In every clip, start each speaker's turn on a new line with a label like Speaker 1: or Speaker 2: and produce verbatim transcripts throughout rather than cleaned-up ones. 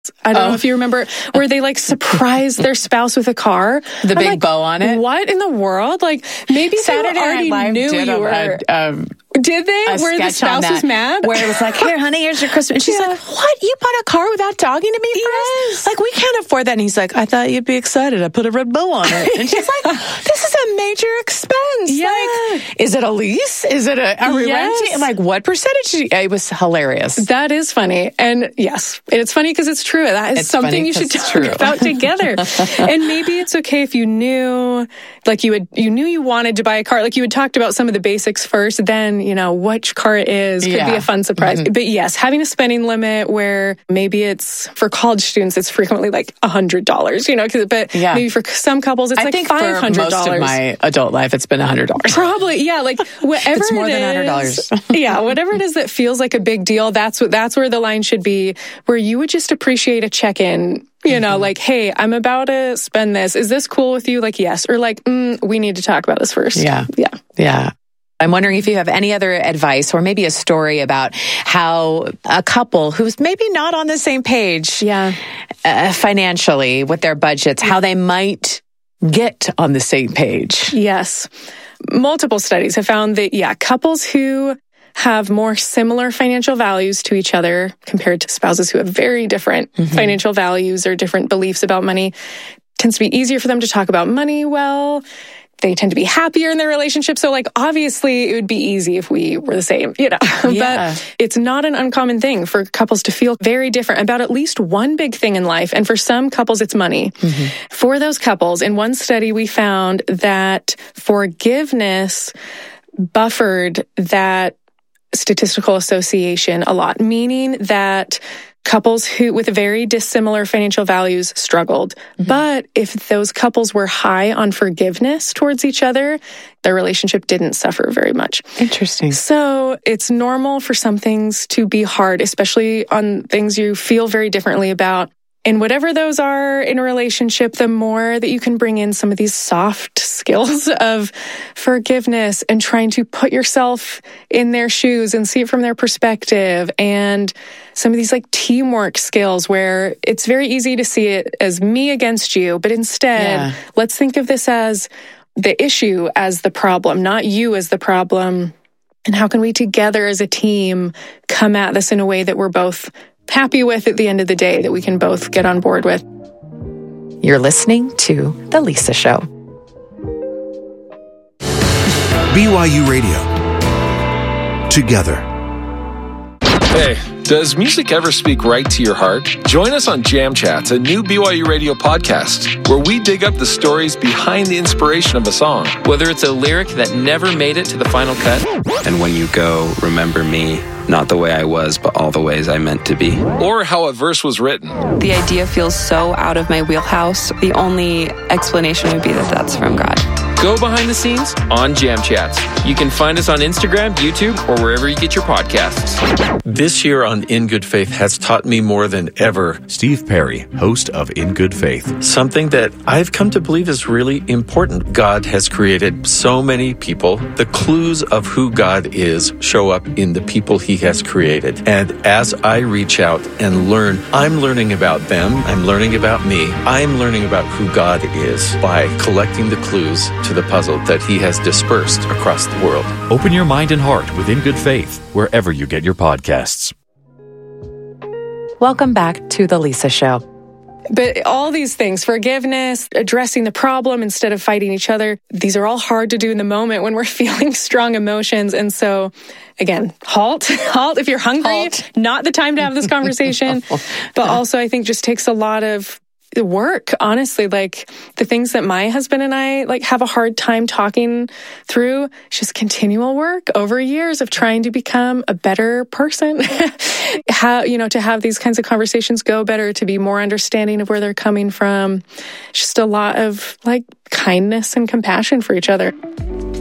Speaker 1: I don't
Speaker 2: Oh.
Speaker 1: know if you remember, where they like surprise their spouse with a car.
Speaker 2: The
Speaker 1: I'm
Speaker 2: big
Speaker 1: like,
Speaker 2: bow on it.
Speaker 1: What in the world? Like maybe
Speaker 2: Saturday
Speaker 1: they already
Speaker 2: Night Live
Speaker 1: knew
Speaker 2: did
Speaker 1: you
Speaker 2: a-
Speaker 1: were.
Speaker 2: a- um,
Speaker 1: did they?
Speaker 2: a
Speaker 1: Where the
Speaker 2: sketch on
Speaker 1: spouse was
Speaker 2: that,
Speaker 1: mad?
Speaker 2: where it was like, here, honey, here's your Christmas. And she's
Speaker 1: Yeah.
Speaker 2: like, what? You bought a car without talking to me first?
Speaker 1: Yes.
Speaker 2: Like, we can't afford that. And he's like, I thought you'd be excited. I put a red bow on it. And she's like, this is a major expense.
Speaker 1: Yeah.
Speaker 2: Like, is it a lease? Is it a, are we
Speaker 1: Yes.
Speaker 2: renting? Like, what percentage? It was hilarious.
Speaker 1: That is funny. And yes, it's funny because it's true. That is
Speaker 2: It's
Speaker 1: something
Speaker 2: funny
Speaker 1: you should
Speaker 2: 'cause it's
Speaker 1: talk
Speaker 2: true.
Speaker 1: about together. And maybe it's okay if you knew, like you had, you knew you wanted to buy a car. Like you had talked about some of the basics first, then, you know, which car it is could
Speaker 2: Yeah.
Speaker 1: be a fun surprise.
Speaker 2: Mm-hmm.
Speaker 1: But yes, having a spending limit where maybe it's for college students, it's frequently like a hundred dollars, you know, 'cause, but
Speaker 2: Yeah.
Speaker 1: maybe for some couples, it's
Speaker 2: I
Speaker 1: like
Speaker 2: think
Speaker 1: five
Speaker 2: for
Speaker 1: hundred
Speaker 2: most
Speaker 1: dollars.
Speaker 2: of my adult life, it's been one hundred dollars.
Speaker 1: Probably, yeah. Like whatever
Speaker 2: It's more
Speaker 1: it
Speaker 2: than one hundred dollars.
Speaker 1: is- yeah, whatever it is that feels like a big deal. That's what. That's where the line should be. Where you would just appreciate a check-in. You know,
Speaker 2: Mm-hmm.
Speaker 1: like, hey, I'm about to spend this. Is this cool with you? Like, yes, or like, mm, we need to talk about this first.
Speaker 2: Yeah.
Speaker 1: yeah.
Speaker 2: Yeah. I'm wondering if you have any other advice or maybe a story about how a couple who's maybe not on the same page
Speaker 1: Yeah.
Speaker 2: uh, financially with their budgets, how they might get on the same page.
Speaker 1: Yes. Multiple studies have found that, yeah, couples who have more similar financial values to each other compared to spouses who have very different
Speaker 2: Mm-hmm.
Speaker 1: financial values or different beliefs about money tends to be easier for them to talk about money well. They tend to be happier in their relationship. So like, obviously it would be easy if we were the same, you know,
Speaker 2: Yeah.
Speaker 1: but it's not an uncommon thing for couples to feel very different about at least one big thing in life. And for some couples, it's money.
Speaker 2: Mm-hmm.
Speaker 1: For those couples, in one study, we found that forgiveness buffered that statistical association a lot, meaning that couples who with very dissimilar financial values struggled. Mm-hmm. But if those couples were high on forgiveness towards each other, their relationship didn't suffer very much.
Speaker 2: Interesting.
Speaker 1: So it's normal for some things to be hard, especially on things you feel very differently about. And whatever those are in a relationship, the more that you can bring in some of these soft skills of forgiveness and trying to put yourself in their shoes and see it from their perspective, and some of these like teamwork skills where it's very easy to see it as me against you, but instead,
Speaker 2: Yeah.
Speaker 1: let's think of this as the issue as the problem, not you as the problem. And how can we together as a team come at this in a way that we're both happy with at the end of the day, that we can both get on board with?
Speaker 2: You're listening to The Lisa Show.
Speaker 3: B Y U Radio. Together.
Speaker 4: Hey, does music ever speak right to your heart? Join us on Jam Chats, a new B Y U Radio podcast, where we dig up the stories behind the inspiration of a song.
Speaker 5: Whether it's a lyric that never made it to the final cut,
Speaker 6: And when you go, remember me, not the way I was, but all the ways I meant to be.
Speaker 4: Or how a verse was written.
Speaker 7: The idea feels so out of my wheelhouse. The only explanation would be that that's from God.
Speaker 5: go behind the scenes on Jam Chats. You can find us on Instagram, YouTube, or wherever you get your podcasts.
Speaker 8: This year on In Good Faith has taught me more than ever.
Speaker 9: Steve Perry, host of In Good Faith.
Speaker 8: Something that I've come to believe is really important. God has created so many people. The clues of who God is show up in the people he has created. And as I reach out and learn, I'm learning about them. I'm learning about me. I'm learning about who God is by collecting the clues to the puzzle that he has dispersed across the world.
Speaker 9: Open your mind and heart with In Good Faith, wherever you get your podcasts.
Speaker 2: Welcome back to The Lisa Show.
Speaker 1: But all these things, forgiveness, addressing the problem instead of fighting each other, these are all hard to do in the moment when we're feeling strong emotions. And so, again, halt, halt if you're hungry,
Speaker 2: Halt.
Speaker 1: not the time to have this conversation. But also, I think just takes a lot of work, honestly. Like the things that my husband and I like have a hard time talking through, it's just continual work over years of trying to become a better person. How, you know, to have these kinds of conversations go better, to be more understanding of where they're coming from. Just a lot of like kindness and compassion for each other.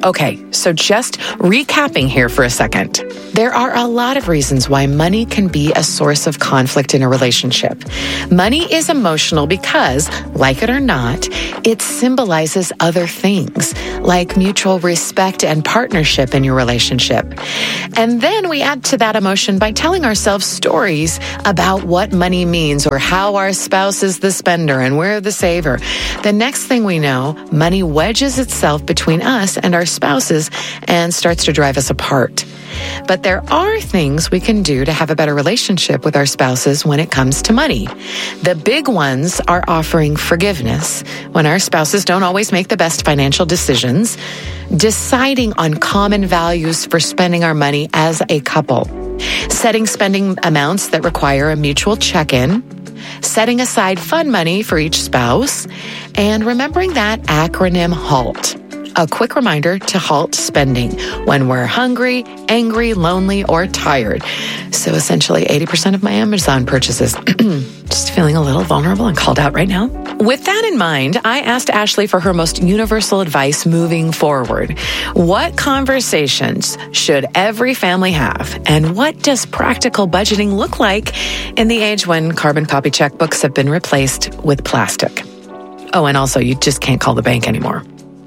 Speaker 2: Okay, so just recapping here for a second. There are a lot of reasons why money can be a source of conflict in a relationship. Money is emotional because, like it or not, it symbolizes other things, like mutual respect and partnership in your relationship. And then we add to that emotion by telling ourselves stories about what money means or how our spouse is the spender and we're the saver. The next thing we know, money wedges itself between us and our spouses and starts to drive us apart. But there are things we can do to have a better relationship with our spouses when it comes to money. The big ones are offering forgiveness when our spouses don't always make the best financial decisions, deciding on common values for spending our money as a couple, setting spending amounts that require a mutual check-in, setting aside fun money for each spouse, and remembering that acronym HALT. A quick reminder to halt spending when we're hungry, angry, lonely, or tired. So essentially eighty percent of my Amazon purchases. Just feeling a little vulnerable and called out right now. With that in mind, I asked Ashley for her most universal advice moving forward. What conversations should every family have? And what does practical budgeting look like in the age when carbon copy checkbooks have been replaced with plastic? Oh, and also you just can't call the bank anymore.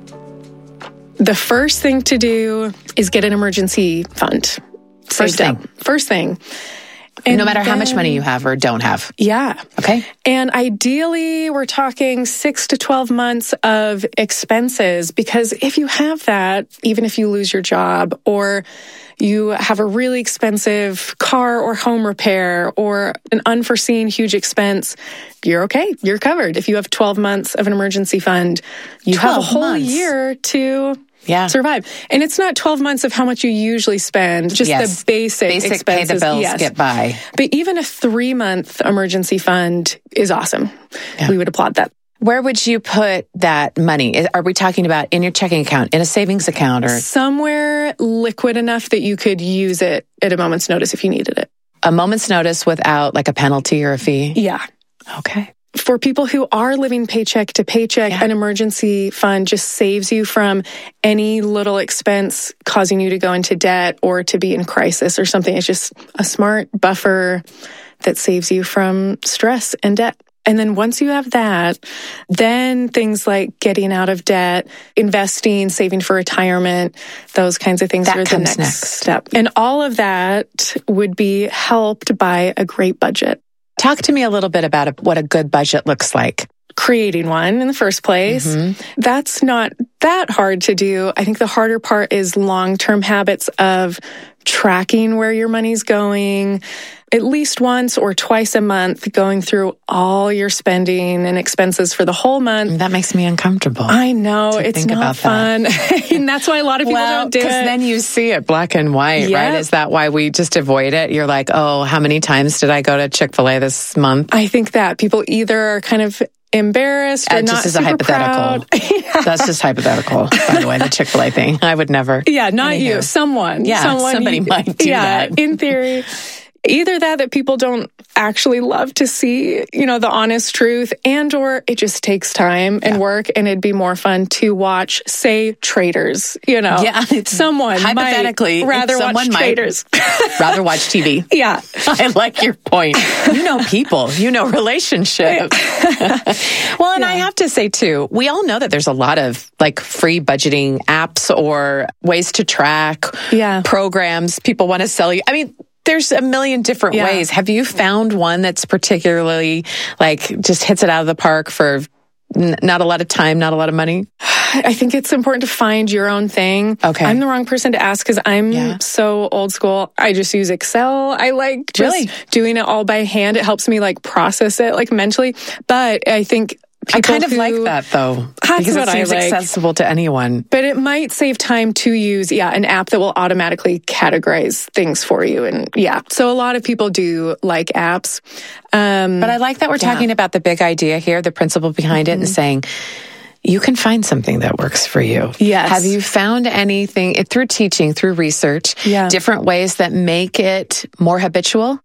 Speaker 1: The first thing to do is get an emergency fund.
Speaker 2: First thing.
Speaker 1: Up. First thing.
Speaker 2: And no matter then, how much money you have or don't have.
Speaker 1: Yeah.
Speaker 2: Okay.
Speaker 1: And ideally, we're talking six to twelve months of expenses, because if you have that, even if you lose your job or you have a really expensive car or home repair or an unforeseen huge expense, you're okay. You're covered. If you have twelve months of an emergency fund, you have a whole
Speaker 2: months.
Speaker 1: year to
Speaker 2: yeah.
Speaker 1: survive. And it's not twelve months of how much you usually spend, just
Speaker 2: yes.
Speaker 1: the basic,
Speaker 2: basic
Speaker 1: expenses.
Speaker 2: Pay the bills,
Speaker 1: yes.
Speaker 2: get by.
Speaker 1: But even a three-month emergency fund is awesome. Yeah. We would applaud that.
Speaker 2: Where would you put that money? Are we talking about in your checking account, in a savings account, or
Speaker 1: somewhere liquid enough that you could use it at a moment's notice if you needed it?
Speaker 2: A moment's notice without like a penalty or a fee?
Speaker 1: Yeah.
Speaker 2: Okay.
Speaker 1: For people who are living paycheck to paycheck, yeah. an emergency fund just saves you from any little expense causing you to go into debt or to be in crisis or something. It's just a smart buffer that saves you from stress and debt. And then once you have that, then things like getting out of debt, investing, saving for retirement, those kinds of things
Speaker 2: that
Speaker 1: are the next,
Speaker 2: next
Speaker 1: step. And all of that would be helped by a great budget.
Speaker 2: Talk to me a little bit about what a good budget looks like.
Speaker 1: Creating one in the first place. Mm-hmm. That's not that hard to do. I think the harder part is long-term habits of tracking where your money's going, at least once or twice a month, going through all your spending and expenses for the whole month.
Speaker 2: That makes me uncomfortable.
Speaker 1: I know. It's not fun. That. And that's why a lot of people
Speaker 2: well,
Speaker 1: don't do it.
Speaker 2: Because then you see it black and white, yep. right? Is that why we just avoid it? You're like, oh, how many times did I go to Chick-fil-A this month?
Speaker 1: I think that people either are kind of embarrassed or
Speaker 2: uh,
Speaker 1: not
Speaker 2: just as
Speaker 1: super
Speaker 2: a hypothetical.
Speaker 1: yeah.
Speaker 2: That's just hypothetical, by the way, the Chick-fil-A thing. I would never.
Speaker 1: Yeah, not
Speaker 2: Anywho.
Speaker 1: you. Someone.
Speaker 2: Yeah,
Speaker 1: someone
Speaker 2: somebody
Speaker 1: you,
Speaker 2: might do
Speaker 1: yeah,
Speaker 2: that.
Speaker 1: In theory. Either that, that people don't actually love to see, you know, the honest truth, and or it just takes time and yeah. work, and it'd be more fun to watch, say, Traders, you know.
Speaker 2: Yeah.
Speaker 1: Someone
Speaker 2: hypothetically
Speaker 1: might rather watch Traders.
Speaker 2: rather watch T V.
Speaker 1: Yeah.
Speaker 2: I like your point. You know people. You know relationships. Well, and yeah. I have to say, too, we all know that there's a lot of, like, free budgeting apps or ways to track
Speaker 1: yeah.
Speaker 2: programs people want to sell you. I mean, there's a million different
Speaker 1: yeah.
Speaker 2: ways. Have you found one that's particularly, like, just hits it out of the park for n- not a lot of time, not a lot of money?
Speaker 1: I think it's important to find your own thing.
Speaker 2: Okay.
Speaker 1: I'm the wrong person to ask because I'm
Speaker 2: yeah.
Speaker 1: so old school. I just use Excel. I like just
Speaker 2: really?
Speaker 1: doing it all by hand. It helps me, like, process it, like, mentally. But I think
Speaker 2: I kind of
Speaker 1: who,
Speaker 2: like that, though,
Speaker 1: that's
Speaker 2: because
Speaker 1: what
Speaker 2: it seems
Speaker 1: I like.
Speaker 2: accessible to anyone.
Speaker 1: But it might save time to use, yeah, an app that will automatically categorize things for you. And yeah, so a lot of people do like apps. Um,
Speaker 2: but I like that we're
Speaker 1: yeah.
Speaker 2: talking about the big idea here, the principle behind mm-hmm. it, and saying, you can find something that works for you.
Speaker 1: Yes.
Speaker 2: Have you found anything through teaching, through research,
Speaker 1: yeah.
Speaker 2: different ways that make it more habitual?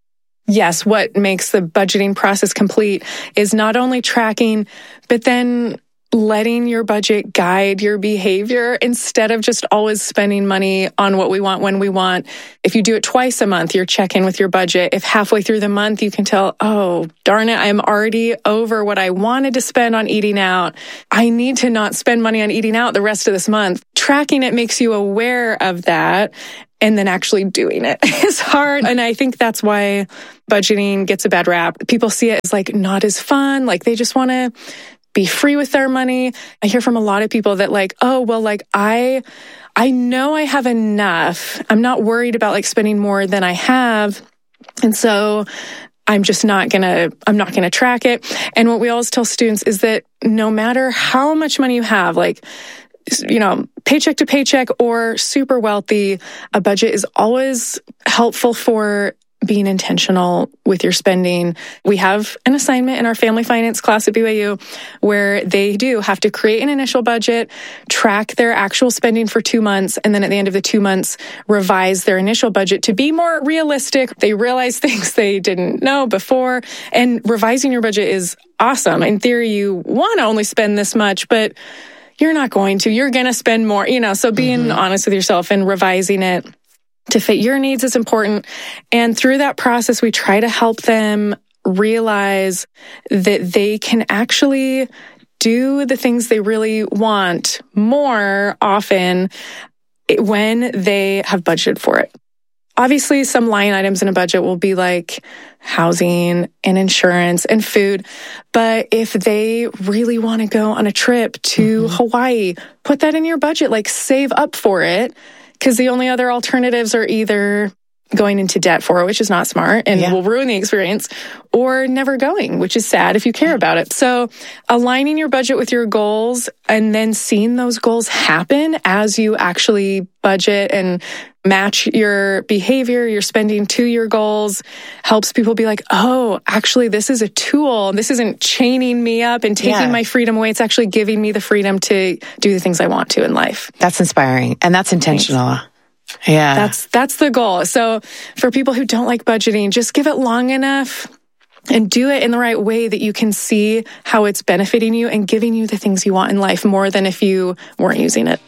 Speaker 1: Yes, what makes the budgeting process complete is not only tracking, but then letting your budget guide your behavior instead of just always spending money on what we want when we want. If you do it twice a month, you're checking with your budget. If halfway through the month you can tell, oh, darn it, I'm already over what I wanted to spend on eating out. I need to not spend money on eating out the rest of this month. Tracking it makes you aware of that. And then actually doing it is hard. And I think that's why budgeting gets a bad rap. People see it as like not as fun. Like they just want to be free with their money. I hear from a lot of people that like, oh, well, like I, I know I have enough. I'm not worried about like spending more than I have. And so I'm just not going to, I'm not going to track it. And what we always tell students is that no matter how much money you have, like, you know, paycheck to paycheck or super wealthy, a budget is always helpful for being intentional with your spending. We have an assignment in our family finance class at B Y U where they do have to create an initial budget, track their actual spending for two months, and then at the end of the two months, revise their initial budget to be more realistic. They realize things they didn't know before, and revising your budget is awesome. In theory, you want to only spend this much, but you're not going to. You're going to spend more, you know, so being mm-hmm. honest with yourself and revising it to fit your needs is important. And through that process, we try to help them realize that they can actually do the things they really want more often when they have budgeted for it. Obviously, some line items in a budget will be like housing and insurance and food. But if they really want to go on a trip to mm-hmm. Hawaii, put that in your budget, like save up for it. Because the only other alternatives are either going into debt for it, which is not smart and yeah. will ruin the experience, or never going, which is sad if you care about it. So aligning your budget with your goals and then seeing those goals happen as you actually budget and match your behavior, your spending to your goals, helps people be like, oh, actually, this is a tool. This isn't chaining me up and taking yeah. my freedom away. It's actually giving me the freedom to do the things I want to in life.
Speaker 2: That's inspiring. And that's intentional. Thanks. Yeah.
Speaker 1: That's that's the goal. So for people who don't like budgeting, just give it long enough and do it in the right way that you can see how it's benefiting you and giving you the things you want in life more than if you weren't using it.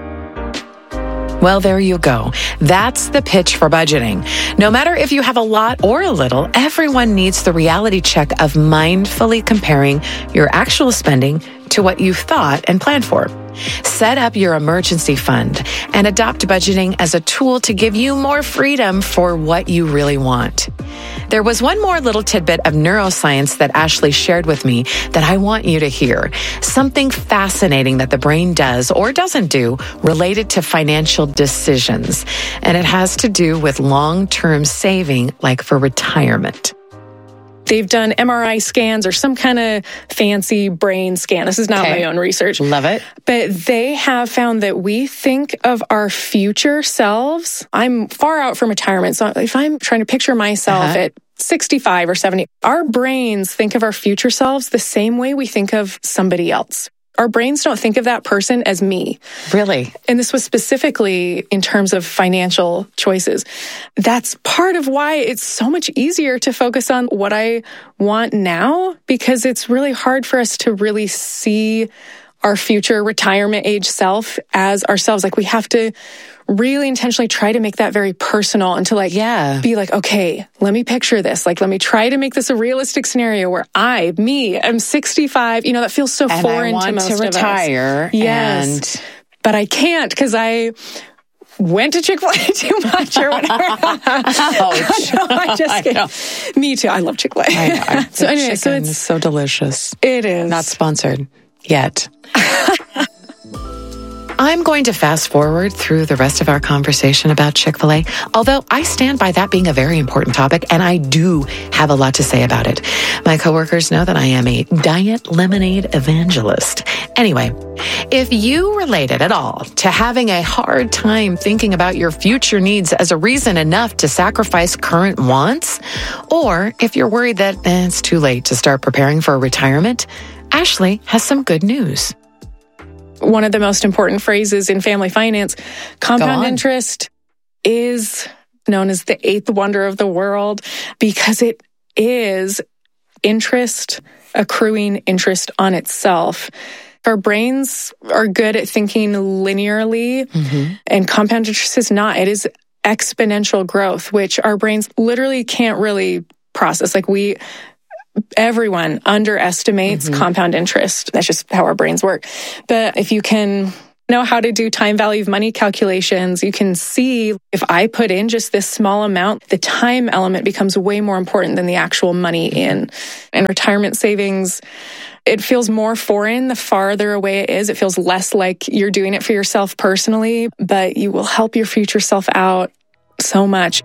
Speaker 2: Well, there you go. That's the pitch for budgeting. No matter if you have a lot or a little, everyone needs the reality check of mindfully comparing your actual spending to what you've thought and planned for. Set up your emergency fund and adopt budgeting as a tool to give you more freedom for what you really want. There was one more little tidbit of neuroscience that Ashley shared with me that I want you to hear. Something fascinating that the brain does or doesn't do related to financial decisions. And it has to do with long-term saving, like for retirement.
Speaker 1: They've done M R I scans or some kind of fancy brain scan. This is not okay. my own research.
Speaker 2: Love it.
Speaker 1: But they have found that we think of our future selves. I'm far out from retirement. So if I'm trying to picture myself uh-huh. at sixty-five or seventy, our brains think of our future selves the same way we think of somebody else. Our brains don't think of that person as me.
Speaker 2: Really?
Speaker 1: And this was specifically in terms of financial choices. That's part of why it's so much easier to focus on what I want now, because it's really hard for us to really see our future retirement age self as ourselves. Like we have to really intentionally try to make that very personal and to like, yeah, be like, okay, let me picture this. Like, let me try to make this a realistic scenario where I, me, I'm sixty-five. You know, that feels so
Speaker 2: and
Speaker 1: foreign
Speaker 2: I want
Speaker 1: to most
Speaker 2: to
Speaker 1: of
Speaker 2: retire
Speaker 1: us. Yes.
Speaker 2: And...
Speaker 1: But I can't because I went to Chick-fil-A too much or whatever.
Speaker 2: Ouch.
Speaker 1: No, I just I me too. I love Chick-fil-A.
Speaker 2: I know. I,
Speaker 1: so anyway, so it's
Speaker 2: so delicious.
Speaker 1: It is.
Speaker 2: Not sponsored yet. I'm going to fast forward through the rest of our conversation about Chick-fil-A, although I stand by that being a very important topic, and I do have a lot to say about it. My coworkers know that I am a diet lemonade evangelist. Anyway, if you related at all to having a hard time thinking about your future needs as a reason enough to sacrifice current wants, or if you're worried that eh, it's too late to start preparing for retirement, Ashley has some good news.
Speaker 1: One of the most important phrases in family finance, compound interest, is known as the eighth wonder of the world because it is interest accruing interest on itself. Our brains are good at thinking linearly, mm-hmm. and compound interest is not. It is exponential growth, which our brains literally can't really process. Like we, everyone underestimates mm-hmm. compound interest. That's just how our brains work. But if you can know how to do time value of money calculations, you can see if I put in just this small amount, the time element becomes way more important than the actual money in. And retirement savings, it feels more foreign the farther away it is. It feels less like you're doing it for yourself personally, but you will help your future self out so much.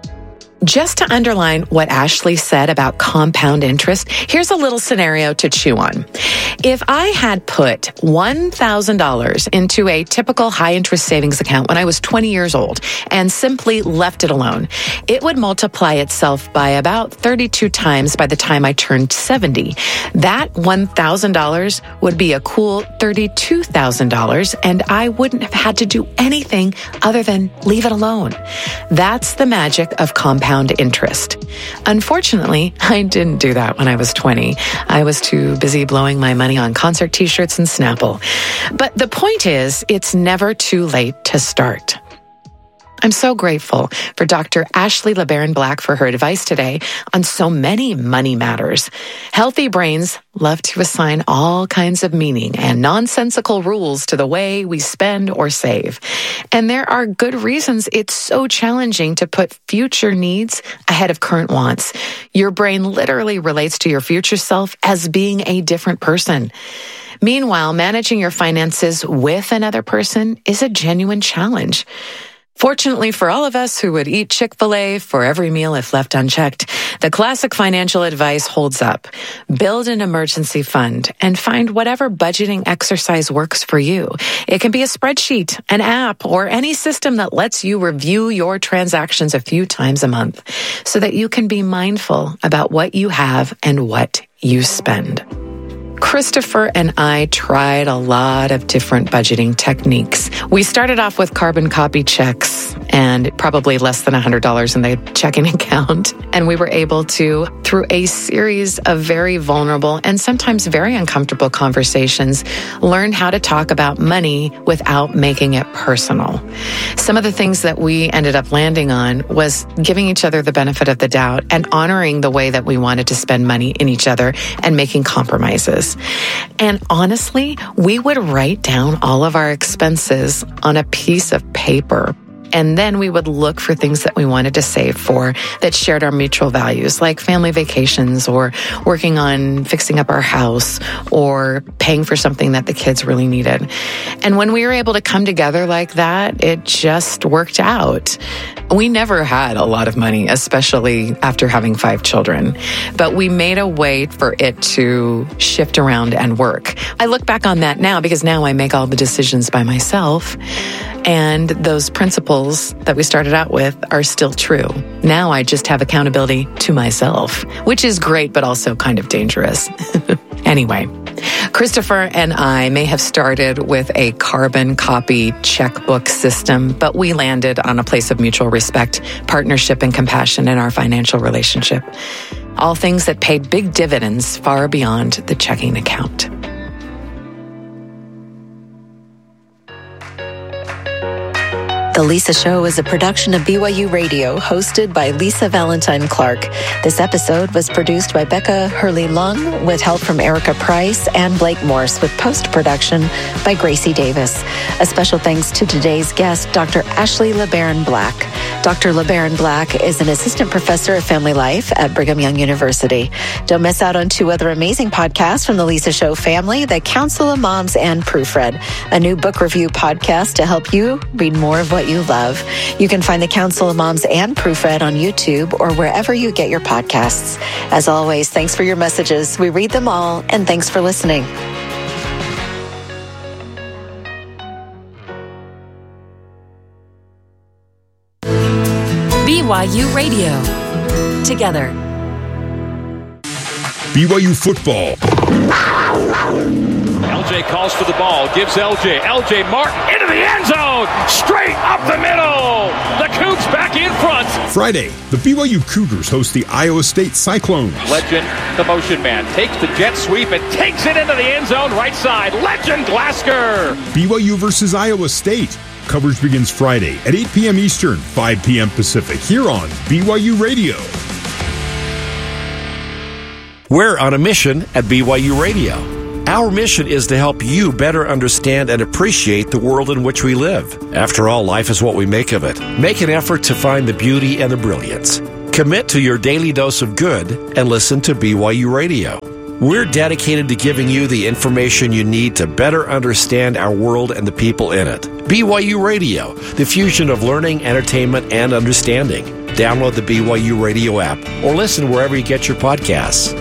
Speaker 2: Just to underline what Ashley said about compound interest, here's a little scenario to chew on. If I had put one thousand dollars into a typical high-interest savings account when I was twenty years old and simply left it alone, it would multiply itself by about thirty-two times by the time I turned seventy. That one thousand dollars would be a cool thirty-two thousand dollars, and I wouldn't have had to do anything other than leave it alone. That's the magic of compound interest. Unfortunately, I didn't do that when I was twenty. I was too busy blowing my money on concert t-shirts and Snapple. But the point is, it's never too late to start. I'm so grateful for Doctor Ashley LeBaron Black for her advice today on so many money matters. Healthy brains love to assign all kinds of meaning and nonsensical rules to the way we spend or save. And there are good reasons it's so challenging to put future needs ahead of current wants. Your brain literally relates to your future self as being a different person. Meanwhile, managing your finances with another person is a genuine challenge. Fortunately for all of us who would eat Chick-fil-A for every meal if left unchecked, the classic financial advice holds up. Build an emergency fund and find whatever budgeting exercise works for you. It can be a spreadsheet, an app, or any system that lets you review your transactions a few times a month so that you can be mindful about what you have and what you spend. Christopher and I tried a lot of different budgeting techniques. We started off with carbon copy checks and probably less than one hundred dollars in the checking account. And we were able to, through a series of very vulnerable and sometimes very uncomfortable conversations, learn how to talk about money without making it personal. Some of the things that we ended up landing on was giving each other the benefit of the doubt and honoring the way that we wanted to spend money in each other and making compromises. And honestly, we would write down all of our expenses on a piece of paper. And then we would look for things that we wanted to save for that shared our mutual values, like family vacations or working on fixing up our house or paying for something that the kids really needed. And when we were able to come together like that, it just worked out. We never had a lot of money, especially after having five children, but we made a way for it to shift around and work. I look back on that now because now I make all the decisions by myself. And those principles that we started out with are still true. Now I just have accountability to myself, which is great, but also kind of dangerous. Anyway, Christopher and I may have started with a carbon copy checkbook system, but we landed on a place of mutual respect, partnership, and compassion in our financial relationship. All things that paid big dividends far beyond the checking account.
Speaker 10: The Lisa Show is a production of B Y U Radio, hosted by Lisa Valentine Clark. This episode was produced by Becca Hurley-Lung with help from Erica Price and Blake Morse, with post-production by Gracie Davis. A special thanks to today's guest, Doctor Ashley LeBaron Black. Doctor LeBaron Black is an assistant professor of family life at Brigham Young University. Don't miss out on two other amazing podcasts from the Lisa Show family, The Council of Moms and Proofread, a new book review podcast to help you read more of what you love. You can find the Council of Moms and Proofread on YouTube or wherever you get your podcasts. As always, thanks for your messages. We read them all, and thanks for listening. B Y U Radio. Together.
Speaker 11: B Y U football.
Speaker 12: L J calls for the ball, gives L J. L J Martin into the end zone, straight up the middle. The Cougs back in front.
Speaker 11: Friday, the B Y U Cougars host the Iowa State Cyclones.
Speaker 12: Legend, the motion man, takes the jet sweep and takes it into the end zone right side. Legend Glasgow.
Speaker 11: B Y U versus Iowa State. Coverage begins Friday at eight p.m. Eastern, five p.m. Pacific, here on B Y U Radio.
Speaker 13: We're on a mission at B Y U Radio. Our mission is to help you better understand and appreciate the world in which we live. After all, life is what we make of it. Make an effort to find the beauty and the brilliance. Commit to your daily dose of good and listen to B Y U Radio. We're dedicated to giving you the information you need to better understand our world and the people in it. B Y U Radio, the fusion of learning, entertainment, and understanding. Download the B Y U Radio app or listen wherever you get your podcasts.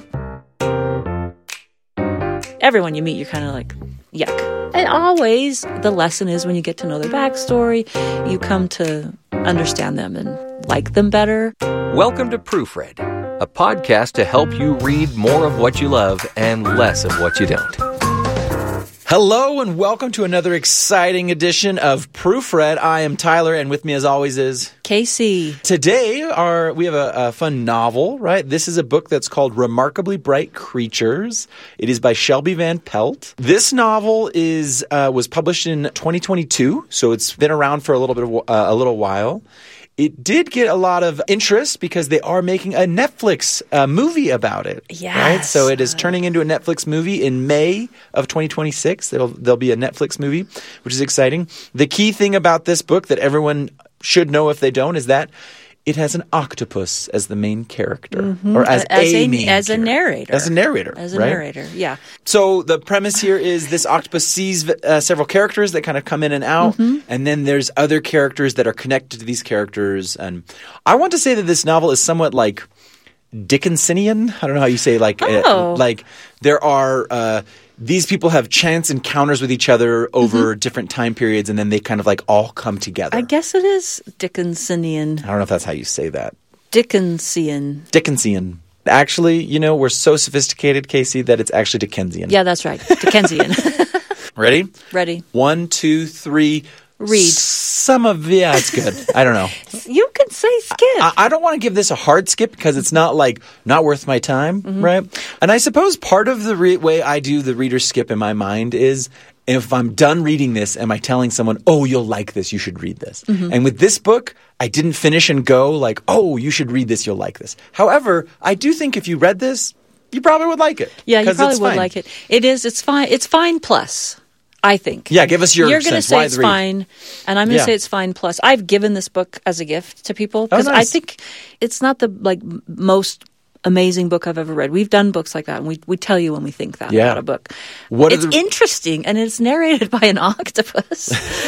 Speaker 14: Everyone you meet, you're kind of like, yuck. And always, the lesson is when you get to know their backstory, you come to understand them and like them better.
Speaker 15: Welcome to Proofread, a podcast to help you read more of what you love and less of what you don't.
Speaker 16: Hello and welcome to another exciting edition of Proofread. I am Tyler, and with me as always is
Speaker 14: Casey.
Speaker 16: Today our, we have a, a fun novel, right? This is a book that's called Remarkably Bright Creatures. It is by Shelby Van Pelt. This novel is uh, was published in twenty twenty-two, so it's been around for a little bit of uh, a little while. It did get a lot of interest because they are making a Netflix uh, movie about it.
Speaker 14: Yes.
Speaker 16: Right? So it is turning into a Netflix movie in May of twenty twenty-six. There'll, there'll be a Netflix movie, which is exciting. The key thing about this book that everyone should know if they don't is that it has an octopus as the main character,
Speaker 14: mm-hmm.
Speaker 16: or as,
Speaker 14: as
Speaker 16: a,
Speaker 14: a
Speaker 16: main
Speaker 14: as
Speaker 16: character.
Speaker 14: a narrator,
Speaker 16: as a narrator,
Speaker 14: as a
Speaker 16: right?
Speaker 14: narrator. Yeah.
Speaker 16: So the premise here is this octopus sees uh, several characters that kind of come in and out,
Speaker 14: mm-hmm.
Speaker 16: and then there's other characters that are connected to these characters. And I want to say that this novel is somewhat like Dickensian. I don't know how you say like
Speaker 14: oh.
Speaker 16: uh, like there are. Uh, These people have chance encounters with each other over
Speaker 14: mm-hmm.
Speaker 16: different time periods, and then they kind of like all come together.
Speaker 14: I guess it is Dickensian.
Speaker 16: I don't know if that's how you say that.
Speaker 14: Dickensian.
Speaker 16: Dickensian. Actually, you know, we're so sophisticated, Casey, that it's actually Dickensian.
Speaker 14: Yeah, that's right. Dickensian.
Speaker 16: Ready?
Speaker 14: Ready.
Speaker 16: One, two, three.
Speaker 14: Read.
Speaker 16: Some of yeah, it's good. I don't know.
Speaker 14: You can say skip.
Speaker 16: I, I don't want to give this a hard skip because it's not like not worth my time,
Speaker 14: mm-hmm.
Speaker 16: right? And I suppose part of the re- way I do the reader skip in my mind is if I'm done reading this, am I telling someone, oh, you'll like this, you should read this.
Speaker 14: Mm-hmm.
Speaker 16: And with this book, I didn't finish and go like, oh, you should read this, you'll like this. However, I do think if you read this, you probably would like it.
Speaker 14: Yeah, you probably would
Speaker 16: fine.
Speaker 14: like it. It is. It's fine. It's fine plus. I think.
Speaker 16: Yeah, give us your
Speaker 14: You're going to
Speaker 16: sense.
Speaker 14: say
Speaker 16: Why
Speaker 14: it's
Speaker 16: the read?
Speaker 14: fine, and I'm going to
Speaker 16: Yeah.
Speaker 14: say it's fine plus. I've given this book as a gift to people because
Speaker 16: Oh, nice.
Speaker 14: I think it's not the like m- most amazing book I've ever read. We've done books like that, and we we tell you when we think that
Speaker 16: Yeah.
Speaker 14: about a book.
Speaker 16: What are
Speaker 14: it's
Speaker 16: the-
Speaker 14: interesting, and it's narrated by an octopus.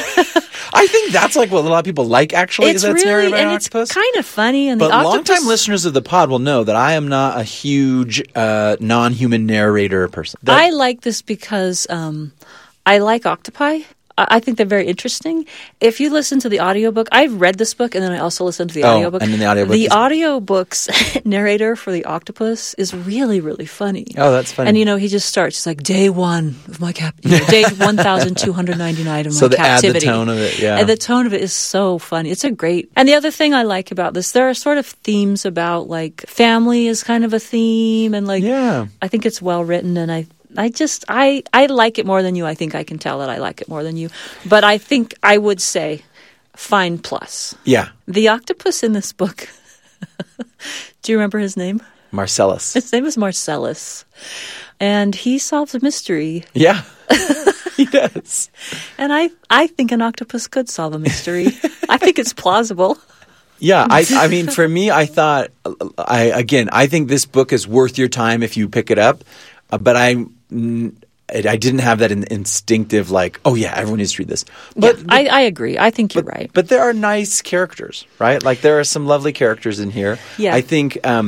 Speaker 16: I think that's like what a lot of people like, actually,
Speaker 14: it's
Speaker 16: is that's
Speaker 14: really
Speaker 16: narrated by an
Speaker 14: and
Speaker 16: octopus.
Speaker 14: it's kind of funny, and
Speaker 16: But
Speaker 14: the octopus.
Speaker 16: longtime listeners of the pod will know that I am not a huge uh, non-human narrator person. That-
Speaker 14: I like this because um, I like octopi. I I think they're very interesting. If you listen to the audiobook, I've read this book and then I also listened to the
Speaker 16: Oh,
Speaker 14: audiobook.
Speaker 16: and then the audiobook
Speaker 14: The
Speaker 16: is-
Speaker 14: audiobook's narrator for the octopus is really, really funny.
Speaker 16: Oh, that's funny.
Speaker 14: And, you know, he just starts, he's like, day one of my cap, you know, day one thousand two hundred ninety-nine of my
Speaker 16: So they add the
Speaker 14: captivity.
Speaker 16: tone of it, yeah.
Speaker 14: And the tone of it is so funny. It's a great, and the other thing I like about this, there are sort of themes about like family is kind of a theme, and like,
Speaker 16: yeah.
Speaker 14: I think it's well written, and I, I just, I, I like it more than you. I think I can tell that I like it more than you. But I think I would say fine plus.
Speaker 16: Yeah.
Speaker 14: The octopus in this book, do you remember his name?
Speaker 16: Marcellus.
Speaker 14: His name is Marcellus. And he solves a mystery.
Speaker 16: Yeah. He does.
Speaker 14: And I, I think an octopus could solve a mystery. I think it's plausible.
Speaker 16: Yeah, I, I mean, for me, I thought, I again, I think this book is worth your time if you pick it up. Uh, but I, mm, I didn't have that in, instinctive like, oh yeah, everyone needs to read this. But,
Speaker 14: yeah, I, I agree. I think you're
Speaker 16: but,
Speaker 14: right.
Speaker 16: But there are nice characters, right? Like there are some lovely characters in here.
Speaker 14: Yeah.
Speaker 16: I think um,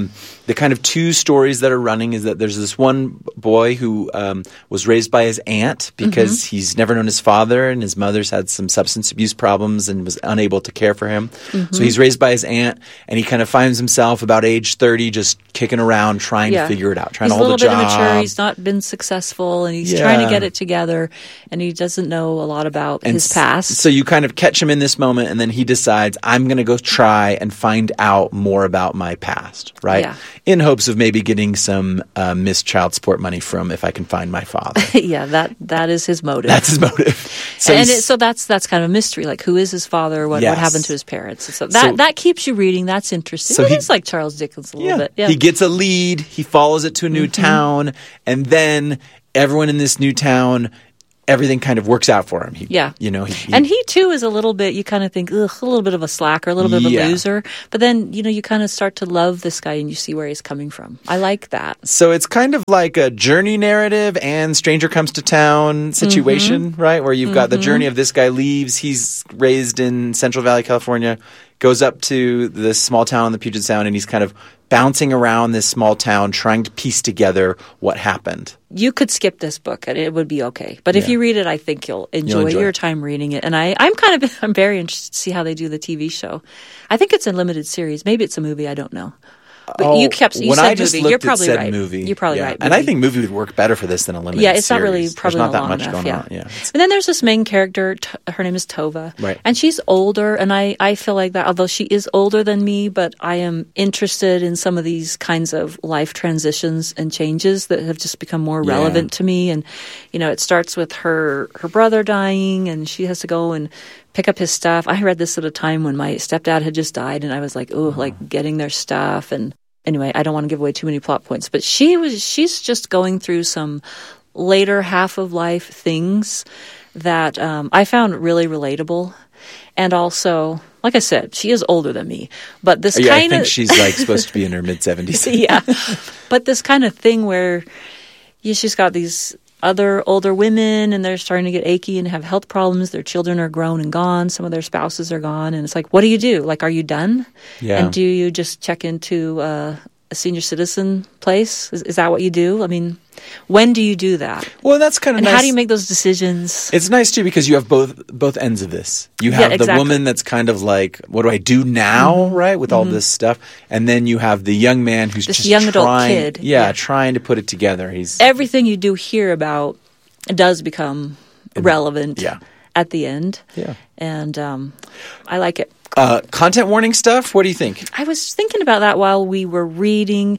Speaker 16: the kind of two stories that are running is that there's this one boy who um, was raised by his aunt because mm-hmm. he's never known his father, and his mother's had some substance abuse problems and was unable to care for him. Mm-hmm. So he's raised by his aunt, and he kind of finds himself about age thirty just kicking around trying
Speaker 14: yeah.
Speaker 16: to figure it out, trying
Speaker 14: he's
Speaker 16: to hold a job.
Speaker 14: He's a little bit immature. He's not been successful, and he's
Speaker 16: yeah.
Speaker 14: trying to get it together, and he doesn't know a lot about
Speaker 16: and
Speaker 14: his past.
Speaker 16: So you kind of catch him in this moment, and then he decides, I'm going to go try and find out more about my past, right?
Speaker 14: Yeah.
Speaker 16: In hopes of maybe getting some uh, missed child support money from if I can find my father.
Speaker 14: yeah, that that is his motive.
Speaker 16: That's his motive. So
Speaker 14: and it, so that's that's kind of a mystery. Like, who is his father? What,
Speaker 16: yes.
Speaker 14: what happened to his parents? So that so, that keeps you reading. That's interesting. So it he, is like Charles Dickens a little
Speaker 16: yeah.
Speaker 14: bit. Yeah.
Speaker 16: He gets a lead. He follows it to a new mm-hmm. town, and then everyone in this new town, everything kind of works out for him. He,
Speaker 14: yeah.
Speaker 16: You know, he, he,
Speaker 14: and he too is a little bit, you kind of think, ugh, a little bit of a slacker, a little bit of
Speaker 16: yeah.
Speaker 14: a loser. But then, you know, you kind of start to love this guy and you see where he's coming from. I like that.
Speaker 16: So it's kind of like a journey narrative and Stranger Comes to Town situation, mm-hmm. right? Where you've got mm-hmm. the journey of this guy leaves. He's raised in Central Valley, California, goes up to this small town in the Puget Sound, and he's kind of bouncing around this small town trying to piece together what happened.
Speaker 14: You could skip this book and it would be okay. But if yeah. you read it, I think you'll enjoy, you'll enjoy your time reading it. And I, I'm kind of, I'm very interested to see how they do the T V show. I think it's a limited series. Maybe it's a movie. I don't know. But
Speaker 16: oh,
Speaker 14: you kept you
Speaker 16: when
Speaker 14: said
Speaker 16: I just
Speaker 14: movie.
Speaker 16: Looked,
Speaker 14: You're probably
Speaker 16: it said
Speaker 14: right.
Speaker 16: Movie.
Speaker 14: You're probably
Speaker 16: yeah.
Speaker 14: right.
Speaker 16: Movie. And I think movie would work better for this than a limited
Speaker 14: Yeah, it's
Speaker 16: series.
Speaker 14: not really probably
Speaker 16: There's not,
Speaker 14: not
Speaker 16: that
Speaker 14: long
Speaker 16: much
Speaker 14: enough.
Speaker 16: going
Speaker 14: Yeah.
Speaker 16: on. Yeah.
Speaker 14: And then there's this main character. T- her name is Tova,
Speaker 16: right?
Speaker 14: And she's older, and I I feel like that. Although she is older than me, but I am interested in some of these kinds of life transitions and changes that have just become more relevant
Speaker 16: yeah.
Speaker 14: to me. And you know, it starts with her her brother dying, and she has to go and pick up his stuff. I read this at a time when my stepdad had just died, and I was like, oh, oh. like getting their stuff. And anyway, I don't want to give away too many plot points, but she was she's just going through some later half of life things that um, I found really relatable. And also, like I said, she is older than me, but this
Speaker 16: yeah,
Speaker 14: kind of
Speaker 16: I think she's like supposed to be in her mid seventies.
Speaker 14: yeah, but this kind of thing where yeah, she's got these other older women, and they're starting to get achy and have health problems. Their children are grown and gone. Some of their spouses are gone. And it's like, what do you do? Like, are you done?
Speaker 16: Yeah.
Speaker 14: And do you just check into uh, a senior citizen place? Is, is that what you do? I mean, when do you do that?
Speaker 16: Well, that's kind of
Speaker 14: and
Speaker 16: nice.
Speaker 14: how do you make those decisions?
Speaker 16: It's nice, too, because you have both both ends of this. You have
Speaker 14: yeah, exactly.
Speaker 16: the woman that's kind of like, what do I do now, mm-hmm. right, with mm-hmm. all this stuff? And then you have the young man who's
Speaker 14: this
Speaker 16: just
Speaker 14: young
Speaker 16: trying,
Speaker 14: adult kid.
Speaker 16: Yeah,
Speaker 14: yeah,
Speaker 16: trying to put it together. He's
Speaker 14: Everything you do hear about does become relevant
Speaker 16: yeah.
Speaker 14: at the end.
Speaker 16: Yeah.
Speaker 14: And um, I like it.
Speaker 16: Uh, content warning stuff, what do you think?
Speaker 14: I was thinking about that while we were reading.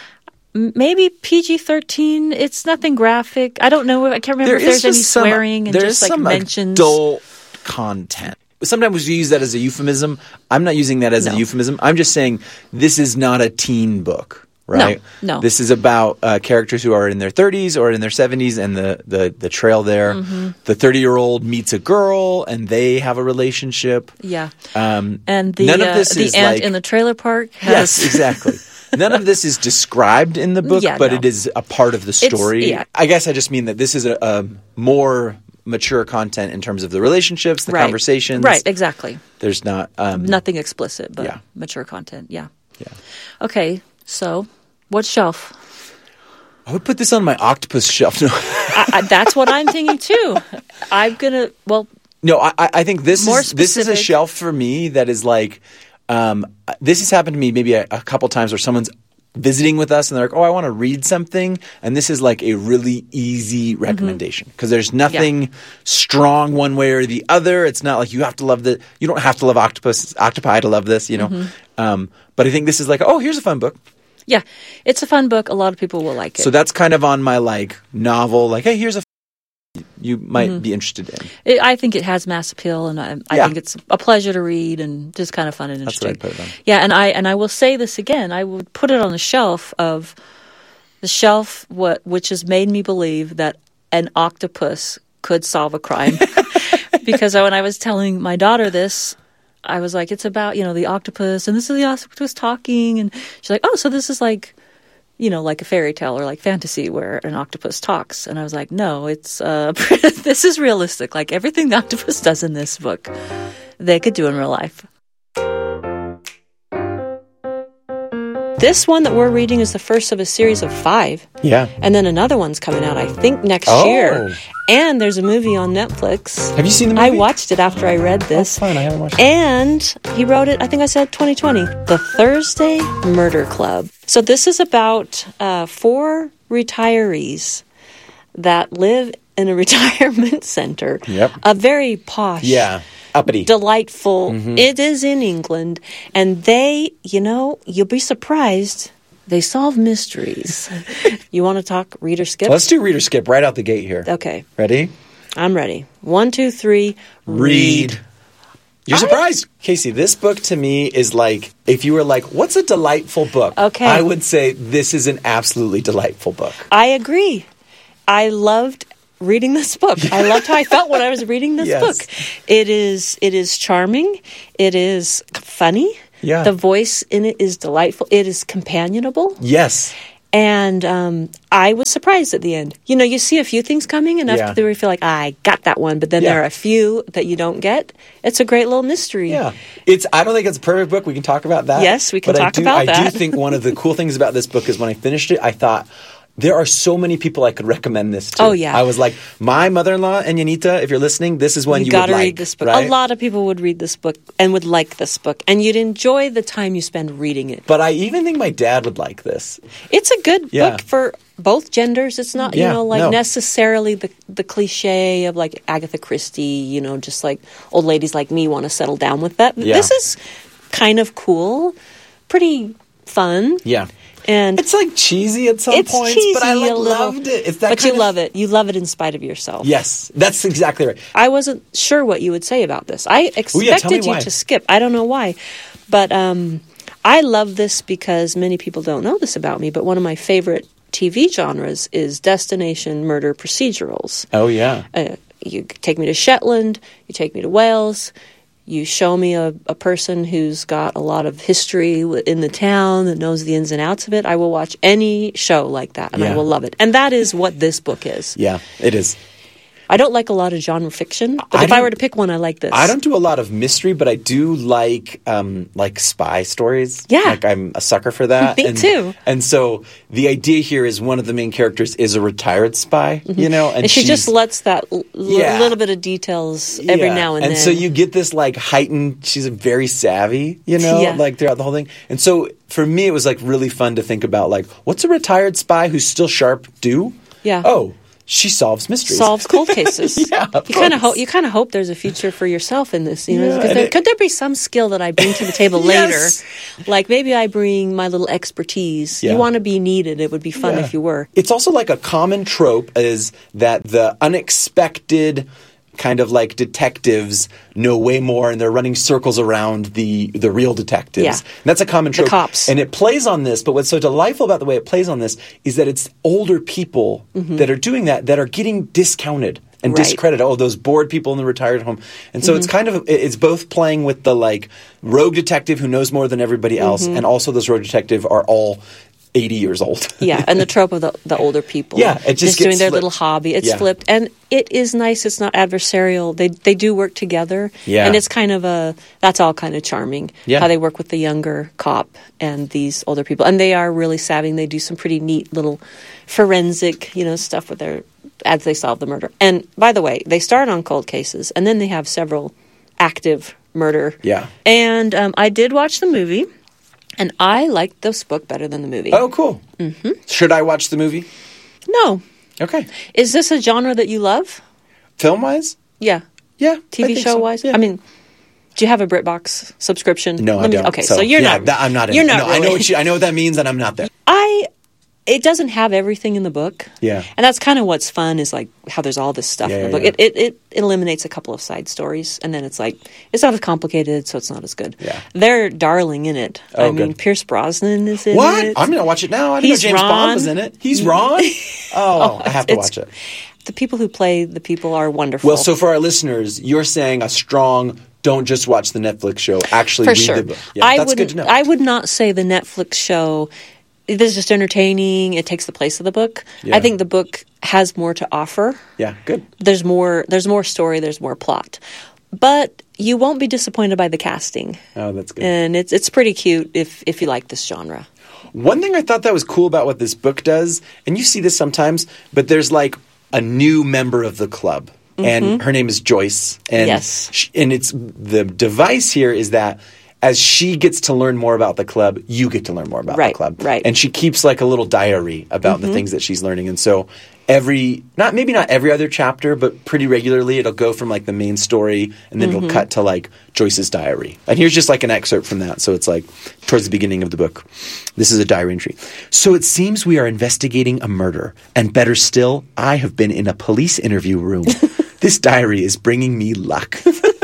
Speaker 14: Maybe P G thirteen. It's nothing graphic. I don't know. I can't remember
Speaker 16: there
Speaker 14: if there's any
Speaker 16: some,
Speaker 14: swearing and just like
Speaker 16: some
Speaker 14: mentions.
Speaker 16: Adult content. Sometimes we use that as a euphemism. I'm not using that as
Speaker 14: no.
Speaker 16: a euphemism. I'm just saying this is not a teen book, right?
Speaker 14: No, no.
Speaker 16: This is about uh, characters who are in their thirties or in their seventies, and the the, the trail there. Mm-hmm. The thirty-year-old meets a girl, and they have a relationship.
Speaker 14: Yeah.
Speaker 16: Um,
Speaker 14: and the
Speaker 16: none of
Speaker 14: uh,
Speaker 16: this
Speaker 14: the
Speaker 16: is
Speaker 14: aunt
Speaker 16: like,
Speaker 14: in the trailer park has
Speaker 16: yes, exactly. None of this is described in the book,
Speaker 14: yeah,
Speaker 16: but
Speaker 14: no.
Speaker 16: it is a part of the story.
Speaker 14: Yeah.
Speaker 16: I guess I just mean that this is a, a more mature content in terms of the relationships, the
Speaker 14: right.
Speaker 16: conversations.
Speaker 14: Right, exactly.
Speaker 16: There's not um,
Speaker 14: nothing explicit, but
Speaker 16: yeah.
Speaker 14: mature content. Yeah.
Speaker 16: Yeah.
Speaker 14: Okay, so what shelf?
Speaker 16: I would put this on my octopus shelf. No,
Speaker 14: I, I, that's what I'm thinking too. I'm gonna well.
Speaker 16: No, I, I think this
Speaker 14: more
Speaker 16: is this is a shelf for me that is like. Um, this has happened to me maybe a, a couple times where someone's visiting with us and they're like, oh, I want to read something. And this is like a really easy recommendation because mm-hmm. there's nothing yeah. strong one way or the other. It's not like you have to love the – you don't have to love octopus, octopi to love this, you know. Mm-hmm. Um, but I think this is like, oh, here's a fun book.
Speaker 14: Yeah. It's a fun book. A lot of people will like it.
Speaker 16: So that's kind of on my like novel like, hey, here's a you might mm-hmm. be interested in.
Speaker 14: It, I think it has mass appeal, and I, I
Speaker 16: yeah.
Speaker 14: think it's a pleasure to read and just kind of fun and interesting.
Speaker 16: That's what I'd put it on.
Speaker 14: Yeah, and I and I will say this again. I would put it on the shelf of the shelf what which has made me believe that an octopus could solve a crime. Because when I was telling my daughter this, I was like, it's about, you know, the octopus, and this is the octopus talking, and she's like, oh, so this is like, you know, like a fairy tale or like fantasy where an octopus talks. And I was like, no, it's, uh, this is realistic. Like everything the octopus does in this book, they could do in real life. This one that we're reading is the first of a series of five.
Speaker 16: Yeah.
Speaker 14: And then another one's coming out, I think, next
Speaker 16: Oh.
Speaker 14: year. And there's a movie on Netflix.
Speaker 16: Have you seen the movie?
Speaker 14: I watched it after I read this.
Speaker 16: Oh, fun. I haven't watched it.
Speaker 14: And he wrote it, I think I said twenty twenty, The Thursday Murder Club. So this is about uh, four retirees that live in a retirement center.
Speaker 16: Yep.
Speaker 14: A very posh.
Speaker 16: Yeah. Uppity.
Speaker 14: Delightful.
Speaker 16: Mhm.
Speaker 14: It is in England. And they, you know, you'll be surprised. They solve mysteries. You want to talk reader skip?
Speaker 16: Let's do reader skip right out the gate here.
Speaker 14: Okay.
Speaker 16: Ready?
Speaker 14: I'm ready. One, two, three.
Speaker 16: Read. You're surprised. Casey, this book to me is like, if you were like, what's a delightful book?
Speaker 14: Okay.
Speaker 16: I would say this is an absolutely delightful book.
Speaker 14: I agree. I loved reading this book. I loved how I felt when I was reading this
Speaker 16: Yes.
Speaker 14: book. It is it is charming. It is funny.
Speaker 16: Yeah.
Speaker 14: The voice in it is delightful. It is companionable.
Speaker 16: Yes.
Speaker 14: And um, I was surprised at the end. You know, you see a few things coming, and after
Speaker 16: Yeah.
Speaker 14: there you feel like, ah, I got that one. But then
Speaker 16: Yeah.
Speaker 14: there are a few that you don't get. It's a great little mystery.
Speaker 16: Yeah. It's. I don't think it's a perfect book. We can talk about that.
Speaker 14: Yes, we can
Speaker 16: but
Speaker 14: talk
Speaker 16: I do,
Speaker 14: about
Speaker 16: I
Speaker 14: that.
Speaker 16: do think one of the cool things about this book is when I finished it, I thought, there are so many people I could recommend this to.
Speaker 14: Oh, yeah.
Speaker 16: I was like, my mother-in-law and Yanita, if you're listening, this is one you,
Speaker 14: you got to
Speaker 16: would like.
Speaker 14: read this book.
Speaker 16: Right?
Speaker 14: A lot of people would read this book and would like this book, and you'd enjoy the time you spend reading it.
Speaker 16: But I even think my dad would like this.
Speaker 14: It's a good
Speaker 16: Yeah.
Speaker 14: book for both genders. It's not,
Speaker 16: Yeah,
Speaker 14: you know, like
Speaker 16: no.
Speaker 14: necessarily the the cliche of like Agatha Christie, you know, just like old ladies like me want to settle down with that.
Speaker 16: Yeah.
Speaker 14: This is kind of cool, pretty fun.
Speaker 16: Yeah.
Speaker 14: And
Speaker 16: it's like cheesy at some
Speaker 14: it's
Speaker 16: points,
Speaker 14: cheesy
Speaker 16: but I like
Speaker 14: a little,
Speaker 16: loved it. It's that
Speaker 14: but
Speaker 16: kind
Speaker 14: you
Speaker 16: of-
Speaker 14: love it. You love it in spite of yourself.
Speaker 16: Yes, that's exactly right.
Speaker 14: I wasn't sure what you would say about this. I
Speaker 16: Oh, yeah, tell me
Speaker 14: expected you
Speaker 16: why.
Speaker 14: to skip. I don't know why. But um, I love this because many people don't know this about me, but one of my favorite T V genres is destination murder procedurals.
Speaker 16: Oh, yeah.
Speaker 14: Uh, you take me to Shetland, you take me to Wales, you show me a, a person who's got a lot of history w- in the town that knows the ins and outs of it. I will watch any show like that, and
Speaker 16: Yeah.
Speaker 14: I will love it. And that is what this book is.
Speaker 16: Yeah, it is.
Speaker 14: I don't like a lot of genre fiction, but
Speaker 16: I
Speaker 14: if I
Speaker 16: don't-
Speaker 14: were to pick one, I like this.
Speaker 16: I don't do a lot of mystery, but I do like um, like spy stories.
Speaker 14: Yeah.
Speaker 16: Like I'm a sucker for that.
Speaker 14: Me
Speaker 16: and,
Speaker 14: too.
Speaker 16: And so the idea here is one of the main characters is a retired spy, you know, and,
Speaker 14: And, she
Speaker 16: she's-
Speaker 14: just lets that l-
Speaker 16: Yeah.
Speaker 14: little bit of details every
Speaker 16: Yeah.
Speaker 14: now and,
Speaker 16: and
Speaker 14: then.
Speaker 16: so you get this like heightened, she's very savvy, you know,
Speaker 14: Yeah.
Speaker 16: like throughout the whole thing. And so for me, it was like really fun to think about like, what's a retired spy who's still sharp do?
Speaker 14: Yeah.
Speaker 16: Oh, she solves mysteries.
Speaker 14: solves cold cases.
Speaker 16: Yeah, of
Speaker 14: you kind of
Speaker 16: course.
Speaker 14: hope you kind of hope there's a future for yourself in this. You know,
Speaker 16: Yeah,
Speaker 14: 'cause
Speaker 16: and
Speaker 14: there,
Speaker 16: it-
Speaker 14: could there be some skill that I bring to the table
Speaker 16: Yes.
Speaker 14: later? Like maybe I bring my little expertise.
Speaker 16: Yeah.
Speaker 14: You want to be needed. It would be fun
Speaker 16: Yeah.
Speaker 14: if you were.
Speaker 16: It's also like a common trope is that the unexpected kind of like detectives know way more and they're running circles around the the real detectives.
Speaker 14: Yeah.
Speaker 16: And that's a common
Speaker 14: The
Speaker 16: trope.
Speaker 14: cops.
Speaker 16: And it plays on this, but what's so delightful about the way it plays on this is that it's older people
Speaker 14: Mhm.
Speaker 16: that are doing that that are getting discounted and
Speaker 14: Right.
Speaker 16: discredited. Oh, those bored people in the retired home. And so it's
Speaker 14: Mhm.
Speaker 16: kind of it- it's both playing with the like rogue detective who knows more than everybody else,
Speaker 14: Mhm.
Speaker 16: and also those rogue detective are all eighty years old.
Speaker 14: Yeah, and the trope of the, the older people.
Speaker 16: Yeah, it just
Speaker 14: doing
Speaker 16: gets
Speaker 14: their
Speaker 16: flipped.
Speaker 14: little hobby. It's
Speaker 16: Yeah.
Speaker 14: flipped, and it is nice. It's not adversarial. They they do work together.
Speaker 16: Yeah.
Speaker 14: and it's kind of a that's all kind of charming.
Speaker 16: Yeah.
Speaker 14: How they work with the younger cop and these older people, and they are really savvy. And they do some pretty neat little forensic, you know, stuff with their as they solve the murder. And by the way, they start on cold cases, and then they have several active murder.
Speaker 16: Yeah.
Speaker 14: And um, I did watch the movie. And I liked this book better than the movie.
Speaker 16: Oh, cool.
Speaker 14: Mm-hmm.
Speaker 16: Should I watch the movie?
Speaker 14: No.
Speaker 16: Okay.
Speaker 14: Is this a genre that you love?
Speaker 16: Film wise?
Speaker 14: Yeah.
Speaker 16: Yeah.
Speaker 14: T V
Speaker 16: I think
Speaker 14: show
Speaker 16: so.
Speaker 14: wise?
Speaker 16: Yeah.
Speaker 14: I mean, do you have a BritBox subscription?
Speaker 16: No,
Speaker 14: Let
Speaker 16: I
Speaker 14: me-
Speaker 16: don't.
Speaker 14: Okay, so, you're
Speaker 16: yeah,
Speaker 14: not.
Speaker 16: that- I'm not in
Speaker 14: You're
Speaker 16: it.
Speaker 14: not.
Speaker 16: No, I know
Speaker 14: really.
Speaker 16: what you, I know what that means, and I'm not there.
Speaker 14: I. It doesn't have everything in the book.
Speaker 16: Yeah.
Speaker 14: And that's kind of what's fun is like how there's all this stuff
Speaker 16: Yeah,
Speaker 14: in the
Speaker 16: yeah,
Speaker 14: book.
Speaker 16: yeah.
Speaker 14: It, it it eliminates a couple of side stories, and then it's like it's not as complicated, so it's not as good.
Speaker 16: Yeah.
Speaker 14: They're darling in it.
Speaker 16: Oh,
Speaker 14: I mean,
Speaker 16: good.
Speaker 14: Pierce Brosnan is in
Speaker 16: What?
Speaker 14: it.
Speaker 16: I'm going to watch it now. I didn't
Speaker 14: He's
Speaker 16: know James
Speaker 14: Ron.
Speaker 16: Bond was in it. He's Ron? Oh, I have to
Speaker 14: it's-
Speaker 16: watch it.
Speaker 14: The people who play the people are wonderful.
Speaker 16: Well, so for our listeners, you're saying a strong, don't just watch the Netflix show, actually
Speaker 14: For
Speaker 16: read
Speaker 14: sure.
Speaker 16: the book. Yeah,
Speaker 14: I
Speaker 16: that's
Speaker 14: would
Speaker 16: good to know.
Speaker 14: I would not say the Netflix show this is just entertaining. It takes the place of the book.
Speaker 16: Yeah.
Speaker 14: I think the book has more to offer.
Speaker 16: yeah, good.
Speaker 14: There's more there's more story, there's more plot. But you won't be disappointed by the casting.
Speaker 16: Oh, that's good.
Speaker 14: And it's it's pretty cute if if you like this genre.
Speaker 16: One thing I thought that was cool about what this book does, and you see this sometimes, but there's like a new member of the club, mm-hmm. and her name is Joyce. And
Speaker 14: yes.
Speaker 16: She, and it's the device here is that as she gets to learn more about the club, you get to learn more about
Speaker 14: right,
Speaker 16: the club.
Speaker 14: Right.
Speaker 16: And she keeps like a little diary about mm-hmm. the things that she's learning. And so every, not maybe not every other chapter, but pretty regularly it'll go from like the main story and then mm-hmm. it'll cut to like Joyce's diary. And here's just like an excerpt from that. So it's like towards the beginning of the book. This is a diary entry. So it seems we are investigating a murder. And better still, I have been in a police interview room. This diary is bringing me luck.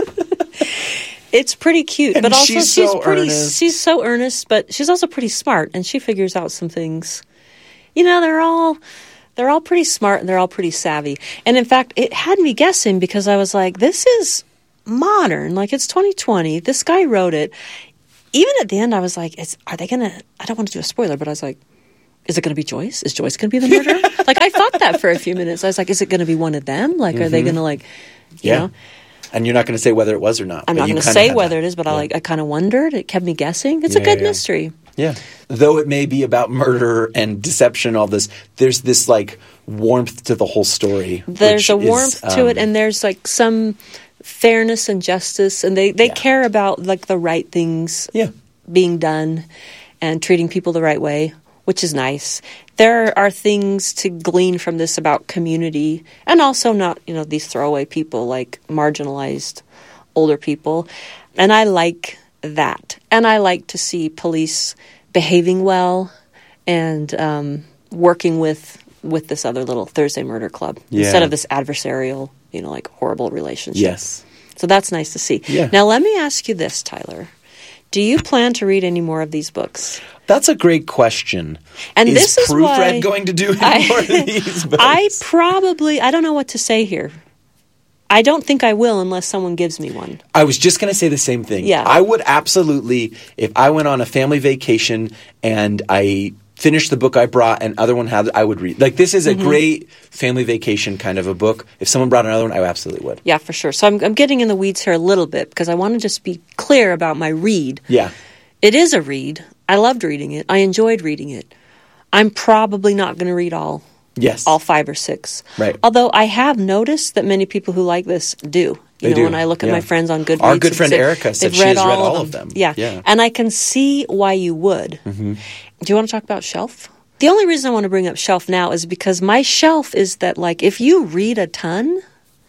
Speaker 14: It's pretty cute,
Speaker 16: and
Speaker 14: but also
Speaker 16: she's,
Speaker 14: she's
Speaker 16: so
Speaker 14: pretty.
Speaker 16: Earnest.
Speaker 14: She's so earnest, but she's also pretty smart, and she figures out some things. You know, they're all they're all pretty smart and they're all pretty savvy. And in fact, it had me guessing because I was like, "This is modern. Like it's twenty twenty. This guy wrote it." Even at the end, I was like, "Is are they gonna?" I don't want to do a spoiler, but I was like, "Is it going to be Joyce? Is Joyce going to be the murderer?" Like I thought that for a few minutes. I was like, "Is it going to be one of them? Like, mm-hmm. are they going to like, you
Speaker 16: yeah.
Speaker 14: know?"
Speaker 16: And you're not going to say whether it was or not.
Speaker 14: I'm not going to say whether
Speaker 16: that.
Speaker 14: it is, but
Speaker 16: yeah.
Speaker 14: I like. I kind of wondered. It kept me guessing. It's
Speaker 16: yeah,
Speaker 14: a good
Speaker 16: yeah.
Speaker 14: mystery.
Speaker 16: Yeah. Though it may be about murder and deception and all this, there's this like warmth to the whole story.
Speaker 14: There's a
Speaker 16: is,
Speaker 14: warmth
Speaker 16: um,
Speaker 14: to it, and there's like some fairness and justice, and they, they
Speaker 16: yeah.
Speaker 14: care about like the right things
Speaker 16: yeah.
Speaker 14: being done and treating people the right way, which is nice. There are things to glean from this about community, and also not, you know, these throwaway people like marginalized older people. And I like that. And I like to see police behaving well and um, working with with this other little Thursday Murder Club
Speaker 16: yeah.
Speaker 14: instead of this adversarial, you know, like horrible relationship.
Speaker 16: Yes.
Speaker 14: So that's nice to see.
Speaker 16: Yeah.
Speaker 14: Now, let me ask you this, Tyler. Do you plan to read any more of these books?
Speaker 16: That's a great question.
Speaker 14: And
Speaker 16: is
Speaker 14: this is
Speaker 16: Proofread
Speaker 14: why
Speaker 16: going to do any
Speaker 14: I,
Speaker 16: more of these books?
Speaker 14: I probably, I don't know what to say here. I don't think I will unless someone gives me one.
Speaker 16: I was just going to say the same thing.
Speaker 14: Yeah.
Speaker 16: I would absolutely, if I went on a family vacation and I finished the book I brought and other one had, I would read. Like this is a mm-hmm. great family vacation kind of a book. If someone brought another one, I absolutely would.
Speaker 14: Yeah, for sure. So I'm, I'm getting in the weeds here a little bit because I want to just be clear about my read.
Speaker 16: Yeah.
Speaker 14: It is a read. I loved reading it. I enjoyed reading it. I'm probably not going to read all.
Speaker 16: Yes.
Speaker 14: All five or six.
Speaker 16: Right.
Speaker 14: Although I have noticed that many people who like this do. You
Speaker 16: they
Speaker 14: know,
Speaker 16: do.
Speaker 14: when I look at
Speaker 16: yeah.
Speaker 14: my friends on Goodreads.
Speaker 16: Our good friend
Speaker 14: say,
Speaker 16: Erica said she
Speaker 14: read
Speaker 16: has read
Speaker 14: all,
Speaker 16: all
Speaker 14: of
Speaker 16: of
Speaker 14: them.
Speaker 16: them.
Speaker 14: Yeah.
Speaker 16: yeah.
Speaker 14: And I can see why you would.
Speaker 16: Mm-hmm.
Speaker 14: Do you want to talk about shelf? The only reason I want to bring up shelf now is because my shelf is that, like, if you read a ton,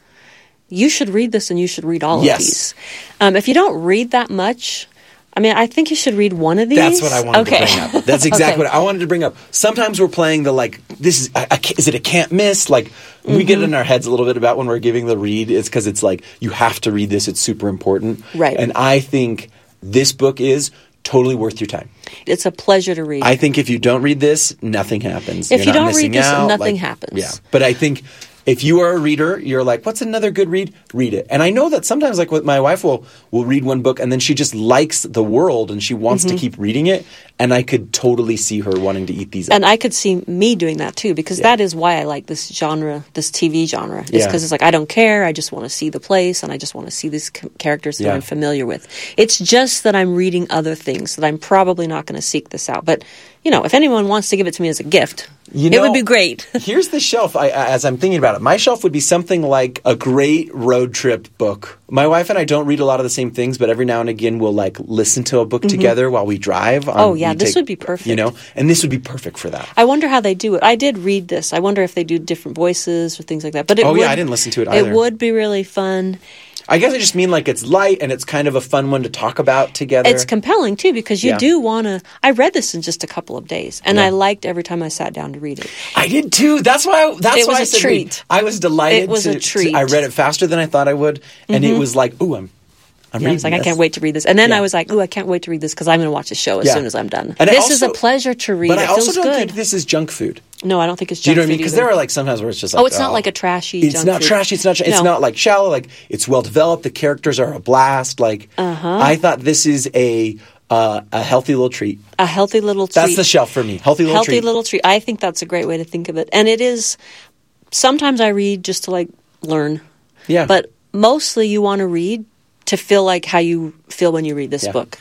Speaker 14: you should read this and you should read all
Speaker 16: yes.
Speaker 14: of these. Um, if you don't read that much, I mean, I think you should read one of these.
Speaker 16: That's what I wanted
Speaker 14: okay.
Speaker 16: to bring up. That's exactly
Speaker 14: okay.
Speaker 16: what I wanted to bring up. Sometimes we're playing the, like, this is, I, I is it a can't miss? Like, mm-hmm. we get in our heads a little bit about when we're giving the read. It's because it's like, you have to read this. It's super important.
Speaker 14: Right.
Speaker 16: And I think this book is totally worth your time.
Speaker 14: It's a pleasure to read.
Speaker 16: I think if you don't read this, nothing happens.
Speaker 14: If
Speaker 16: You're
Speaker 14: you
Speaker 16: not
Speaker 14: don't read this,
Speaker 16: out.
Speaker 14: nothing
Speaker 16: like,
Speaker 14: happens.
Speaker 16: Yeah. But I think if you are a reader, you're like, what's another good read? Read it. And I know that sometimes, like with my wife, will will read one book and then she just likes the world and she wants mm-hmm. to keep reading it. And I could totally see her wanting to eat these up.
Speaker 14: And I could see me doing that too, because yeah. that is why I like this genre, this T V genre. It's because yeah. it's like, I don't care. I just want to see the place and I just want to see these c- characters that yeah. I'm familiar with. It's just that I'm reading other things that I'm probably not going to seek this out. But, you know, if anyone wants to give it to me as a gift,
Speaker 16: you know,
Speaker 14: it would be great.
Speaker 16: Here's the shelf. I, as I'm thinking about it, my shelf would be something like a great road trip book. My wife and I don't read a lot of the same things, but every now and again we'll like listen to a book mm-hmm. together while we drive. On,
Speaker 14: oh yeah, this
Speaker 16: take,
Speaker 14: would be perfect.
Speaker 16: You know, and this would be perfect for that.
Speaker 14: I wonder how they do it. I did read this. I wonder if they do different voices or things like that. But it
Speaker 16: oh
Speaker 14: would,
Speaker 16: yeah, I didn't listen to it either.
Speaker 14: It would be really fun.
Speaker 16: I guess I just mean like it's light and it's kind of a fun one to talk about together.
Speaker 14: It's compelling too because you
Speaker 16: yeah.
Speaker 14: do want to. I read this in just a couple of days, and
Speaker 16: yeah.
Speaker 14: I liked every time I sat down to read it.
Speaker 16: I did too. That's why. I, that's
Speaker 14: it
Speaker 16: why
Speaker 14: was
Speaker 16: I
Speaker 14: a
Speaker 16: said
Speaker 14: treat.
Speaker 16: Read. I was delighted.
Speaker 14: It was
Speaker 16: to,
Speaker 14: a treat.
Speaker 16: To, I read it faster than I thought I would, and mm-hmm. it was like, ooh, I'm. I'm
Speaker 14: yeah, I was like,
Speaker 16: this.
Speaker 14: I can't wait to read this. And then
Speaker 16: yeah.
Speaker 14: I was like, ooh, I can't wait to read this because I'm going to watch the show as
Speaker 16: yeah.
Speaker 14: soon as I'm done.
Speaker 16: And
Speaker 14: this
Speaker 16: also,
Speaker 14: is a pleasure to read.
Speaker 16: But
Speaker 14: it
Speaker 16: I also
Speaker 14: feels
Speaker 16: don't
Speaker 14: good.
Speaker 16: think this is junk food.
Speaker 14: No, I don't think it's junk
Speaker 16: food. You know what I mean?
Speaker 14: Because
Speaker 16: there are like sometimes where it's just like,
Speaker 14: oh, it's
Speaker 16: oh,
Speaker 14: not like a trashy.
Speaker 16: It's
Speaker 14: junk
Speaker 16: not
Speaker 14: food.
Speaker 16: trashy. It's not. It's
Speaker 14: no.
Speaker 16: not like shallow. Like it's well developed. The characters are a blast. Like
Speaker 14: uh-huh.
Speaker 16: I thought this is a uh, a healthy little treat.
Speaker 14: A healthy little treat.
Speaker 16: That's the shelf for me. Healthy little
Speaker 14: healthy
Speaker 16: treat.
Speaker 14: Healthy little treat. I think that's a great way to think of it. And it is. Sometimes I read just to like learn.
Speaker 16: Yeah.
Speaker 14: But mostly you want to read to feel like how you feel when you read this
Speaker 16: yeah.
Speaker 14: book.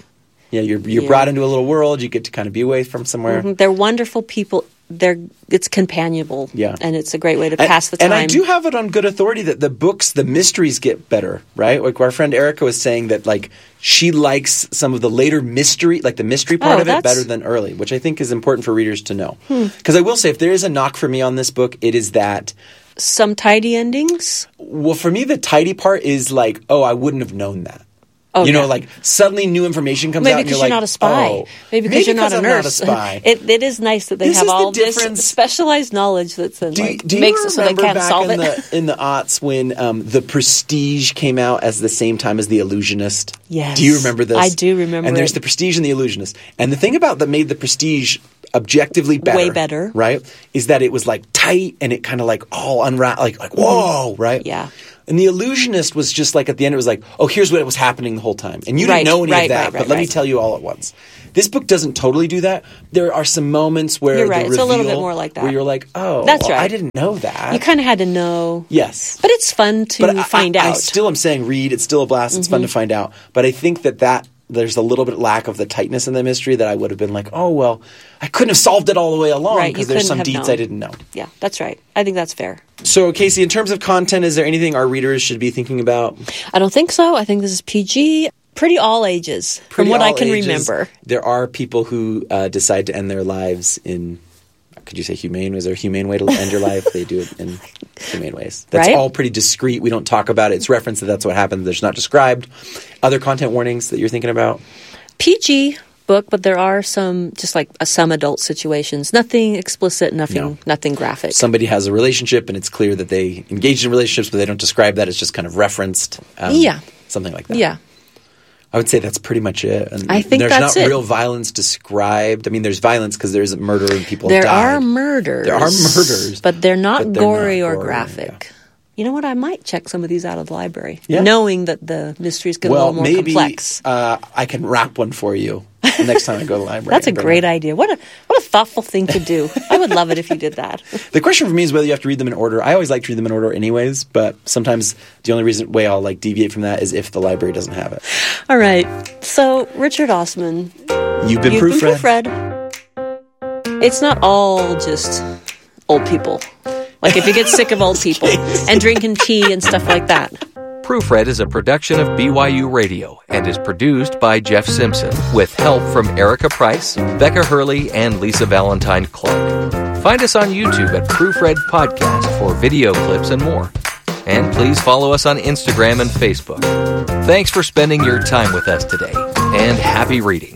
Speaker 16: Yeah, you're you're
Speaker 14: Yeah.
Speaker 16: brought into a little world. You get to kind of be away from somewhere.
Speaker 14: Mhm. They're wonderful people. They're it's companionable.
Speaker 16: Yeah.
Speaker 14: And it's a great way to
Speaker 16: And-
Speaker 14: pass the time.
Speaker 16: And I do have it on good authority that the books, the mysteries get better, right? Like our friend Erica was saying that like she likes some of the later mystery, like the mystery part
Speaker 14: Oh,
Speaker 16: of it
Speaker 14: that's-
Speaker 16: better than early, which I think is important for readers to know.
Speaker 14: Hmm.
Speaker 16: Because I will say, if there is a knock for me on this book, it is that
Speaker 14: some tidy endings.
Speaker 16: Well, for me, the tidy part is like, oh, I wouldn't have known that.
Speaker 14: Oh,
Speaker 16: you know,
Speaker 14: yeah.
Speaker 16: like suddenly new information comes
Speaker 14: Maybe
Speaker 16: out and
Speaker 14: because
Speaker 16: you're
Speaker 14: you're,
Speaker 16: like,
Speaker 14: not a spy.
Speaker 16: oh,
Speaker 14: maybe because you're not a
Speaker 16: I'm
Speaker 14: nurse.
Speaker 16: Not a spy.
Speaker 14: It, it is nice that they
Speaker 16: This
Speaker 14: have
Speaker 16: is the
Speaker 14: all this
Speaker 16: difference.
Speaker 14: specialized knowledge that's in,
Speaker 16: Do,
Speaker 14: like,
Speaker 16: do you
Speaker 14: makes it so they
Speaker 16: remember
Speaker 14: can't
Speaker 16: back
Speaker 14: solve
Speaker 16: in
Speaker 14: it.
Speaker 16: the in the aughts when um, the Prestige came out as the same time as the Illusionist?
Speaker 14: Yes.
Speaker 16: Do you remember this?
Speaker 14: I do remember
Speaker 16: And there's
Speaker 14: it.
Speaker 16: the Prestige and the Illusionist. And the thing about that made the Prestige objectively better,
Speaker 14: Way better.
Speaker 16: right? Is that it was like tight and it kind of like all unwrapped, like like whoa, right?
Speaker 14: Yeah.
Speaker 16: And the Illusionist was just like at the end, it was like, oh, here's what was happening the whole time. And you
Speaker 14: Right,
Speaker 16: didn't know any
Speaker 14: right,
Speaker 16: of that,
Speaker 14: right,
Speaker 16: but
Speaker 14: right,
Speaker 16: let me
Speaker 14: right.
Speaker 16: tell you all at once. This book doesn't totally do that. There are some moments where
Speaker 14: You're
Speaker 16: the
Speaker 14: right. It's a little bit
Speaker 16: reveal
Speaker 14: more like that.
Speaker 16: where you're like, oh,
Speaker 14: That's
Speaker 16: well,
Speaker 14: right.
Speaker 16: I didn't know that.
Speaker 14: You kind of had to know.
Speaker 16: Yes.
Speaker 14: But it's fun to
Speaker 16: But I-
Speaker 14: find
Speaker 16: I,
Speaker 14: out.
Speaker 16: I still am saying read. It's still a blast. It's fun
Speaker 14: Mhm.
Speaker 16: to find out. But I think that that there's a little bit lack of the tightness in the mystery that I would have been like, oh, well, I couldn't have solved it all the way along
Speaker 14: Right, you
Speaker 16: because there's
Speaker 14: couldn't
Speaker 16: some
Speaker 14: have
Speaker 16: deeds
Speaker 14: known.
Speaker 16: I didn't know.
Speaker 14: Yeah, that's right. I think that's fair.
Speaker 16: So, Casey, in terms of content, is there anything our readers should be thinking about?
Speaker 14: I don't think so. I think this is P G. Pretty all ages,
Speaker 16: Pretty
Speaker 14: from what I
Speaker 16: all
Speaker 14: can
Speaker 16: ages.
Speaker 14: remember.
Speaker 16: There are people who uh, decide to end their lives in, could you say humane? Was there a humane way to end your life? They do it in humane ways. That's
Speaker 14: Right.
Speaker 16: all pretty discreet. We don't talk about it. It's referenced that that's what happened. There's not described. Other content warnings that you're thinking about?
Speaker 14: P G book, but there are some just like uh, some adult situations. Nothing explicit, nothing
Speaker 16: No.
Speaker 14: nothing graphic.
Speaker 16: Somebody has a relationship and it's clear that they engaged in relationships, but they don't describe that. It's just kind of referenced. Um,
Speaker 14: Yeah.
Speaker 16: Something like that.
Speaker 14: Yeah.
Speaker 16: I would say that's pretty much it. And
Speaker 14: I think
Speaker 16: there's
Speaker 14: that's
Speaker 16: not
Speaker 14: it.
Speaker 16: real violence described. I mean, there's violence because there's murder and people
Speaker 14: There
Speaker 16: have died.
Speaker 14: are murders.
Speaker 16: There are murders.
Speaker 14: But they're not
Speaker 16: but they're
Speaker 14: gory
Speaker 16: not
Speaker 14: or
Speaker 16: gory,
Speaker 14: graphic. You know what? I might check some of these out of the library,
Speaker 16: Yeah.
Speaker 14: knowing that the mysteries get
Speaker 16: well,
Speaker 14: a little more
Speaker 16: maybe
Speaker 14: complex.
Speaker 16: uh, I can wrap one for you next time I go to the library.
Speaker 14: That's a
Speaker 16: and bring
Speaker 14: great
Speaker 16: it.
Speaker 14: idea. What a what a thoughtful thing to do. I would love it if you did that.
Speaker 16: The question for me is whether you have to read them in order. I always like to read them in order anyways, but sometimes the only reason way I'll like deviate from that is if the library doesn't have it.
Speaker 14: All right. So Richard Osman,
Speaker 16: You've been
Speaker 14: you've
Speaker 16: proofread.
Speaker 14: been proofread. It's not all just old people. Like if you get sick of old people and drinking tea and stuff like that.
Speaker 15: Proofread is a production of B Y U Radio and is produced by Jeff Simpson with help from Erica Price, Becca Hurley, and Lisa Valentine Clark. Find us on YouTube at Proofread Podcast for video clips and more. And please follow us on Instagram and Facebook. Thanks for spending your time with us today, and happy reading.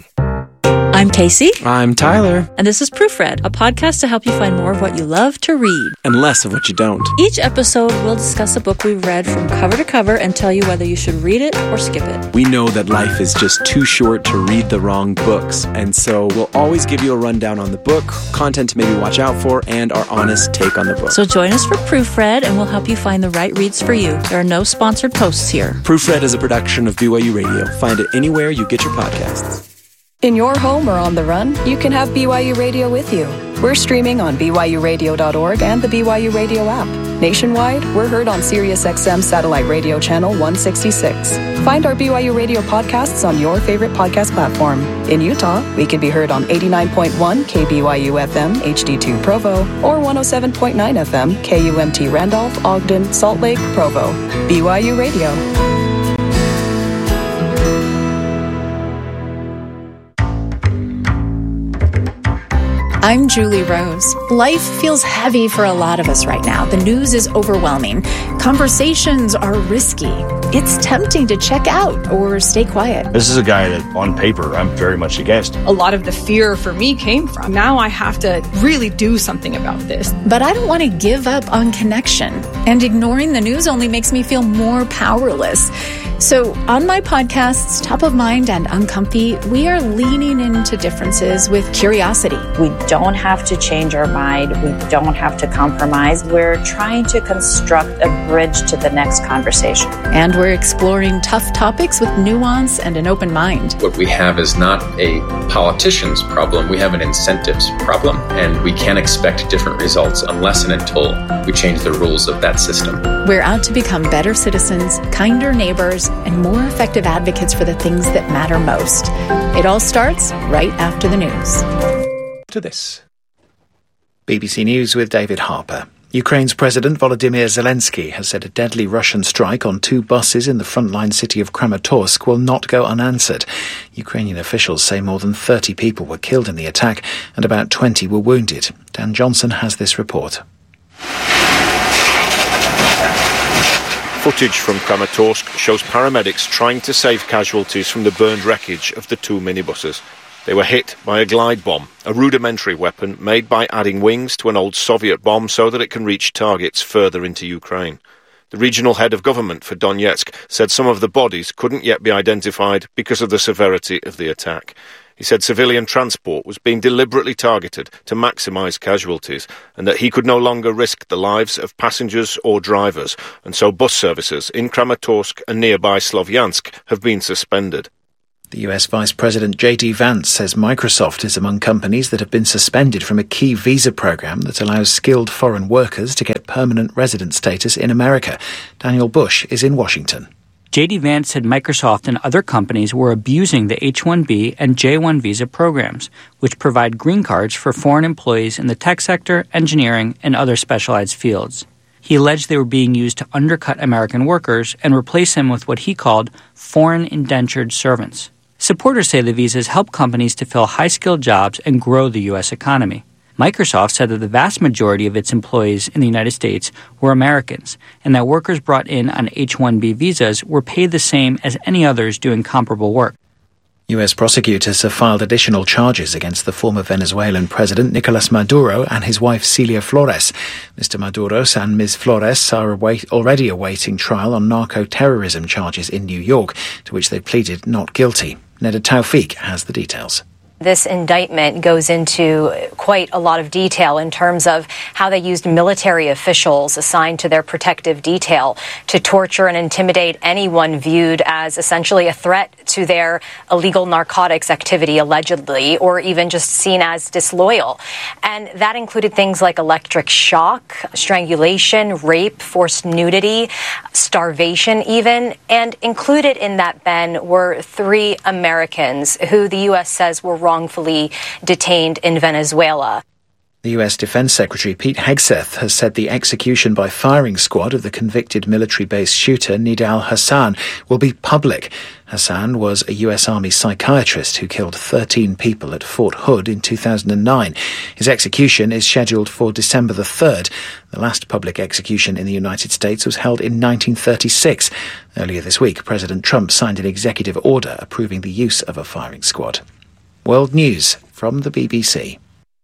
Speaker 14: I'm Casey.
Speaker 17: I'm Tyler.
Speaker 14: And this is Proofread, a podcast to help you find more of what you love to read.
Speaker 17: And less of what you don't.
Speaker 14: Each episode, we'll discuss a book we've read from cover to cover and tell you whether you should read it or skip it.
Speaker 17: We know that life is just too short to read the wrong books, and so we'll always give you a rundown on the book, content to maybe watch out for, and our honest take on the book.
Speaker 14: So join us for Proofread, and we'll help you find the right reads for you. There are no sponsored posts here.
Speaker 17: Proofread is a production of B Y U Radio. Find it anywhere you get your podcasts.
Speaker 18: In your home or on the run, you can have B Y U Radio with you. We're streaming on B Y U radio dot org and the B Y U Radio app. Nationwide, we're heard on SiriusXM Satellite Radio Channel one sixty-six. Find our B Y U Radio podcasts on your favorite podcast platform. In Utah, we can be heard on eighty-nine point one K B Y U F M H D two Provo or one oh seven point nine F M K U M T Randolph, Ogden, Salt Lake, Provo. B Y U Radio.
Speaker 19: I'm Julie Rose. Life feels heavy for a lot of us right now. The news is overwhelming. Conversations are risky. It's tempting to check out or stay quiet.
Speaker 20: This is a guy that, on paper, I'm very much against.
Speaker 21: A lot of the fear for me came from, now I have to really do something about this.
Speaker 19: But I don't want to give up on connection. And ignoring the news only makes me feel more powerless. So on my podcasts, Top of Mind and Uncomfy, we are leaning into differences with curiosity.
Speaker 22: We don't have to change our mind. We don't have to compromise. We're trying to construct a bridge to the next conversation.
Speaker 19: And we're exploring tough topics with nuance and an open mind.
Speaker 23: What we have is not a politician's problem. We have an incentives problem. And we can't expect different results unless and until we change the rules of that system.
Speaker 19: We're out to become better citizens, kinder neighbors, and and more effective advocates for the things that matter most. It all starts right after the news.
Speaker 3: To this. B B C News with David Harper. Ukraine's President Volodymyr Zelensky has said a deadly Russian strike on two buses in the frontline city of Kramatorsk will not go unanswered. Ukrainian officials say more than thirty people were killed in the attack and about twenty were wounded. Dan Johnson has this report.
Speaker 4: Footage from Kramatorsk shows paramedics trying to save casualties from the burned wreckage of the two minibuses. They were hit by a glide bomb, a rudimentary weapon made by adding wings to an old Soviet bomb so that it can reach targets further into Ukraine. The regional head of government for Donetsk said some of the bodies couldn't yet be identified because of the severity of the attack. He said civilian transport was being deliberately targeted to maximise casualties and that he could no longer risk the lives of passengers or drivers, and so bus services in Kramatorsk and nearby Slovyansk have been suspended.
Speaker 3: The U S Vice President J D Vance says Microsoft is among companies that have been suspended from a key visa program that allows skilled foreign workers to get permanent resident status in America. Daniel Bush is in Washington.
Speaker 6: J D Vance said Microsoft and other companies were abusing the H one B and J one visa programs, which provide green cards for foreign employees in the tech sector, engineering, and other specialized fields. He alleged they were being used to undercut American workers and replace them with what he called foreign indentured servants. Supporters say the visas help companies to fill high-skilled jobs and grow the U S economy. Microsoft said that the vast majority of its employees in the United States were Americans, and that workers brought in on H one B visas were paid the same as any others doing comparable work.
Speaker 3: U S prosecutors have filed additional charges against the former Venezuelan president Nicolas Maduro and his wife Celia Flores. Mister Maduro's and Miz Flores are await, already awaiting trial on narco-terrorism charges in New York, to which they pleaded not guilty. Neda Tawfiq has the details.
Speaker 24: This indictment goes into quite a lot of detail in terms of how they used military officials assigned to their protective detail to torture and intimidate anyone viewed as essentially a threat to their illegal narcotics activity, allegedly, or even just seen as disloyal. And that included things like electric shock, strangulation, rape, forced nudity, starvation even. And included in that, Ben, were three Americans who the U S says were wrongfully detained in Venezuela.
Speaker 3: The U S Defense Secretary Pete Hegseth has said the execution by firing squad of the convicted military-based shooter Nidal Hassan will be public. Hassan was a U S Army psychiatrist who killed thirteen people at Fort Hood in two thousand nine. His execution is scheduled for December the third. The last public execution in the United States was held in nineteen thirty-six. Earlier this week, President Trump signed an executive order approving the use of a firing squad. World News from the B B C.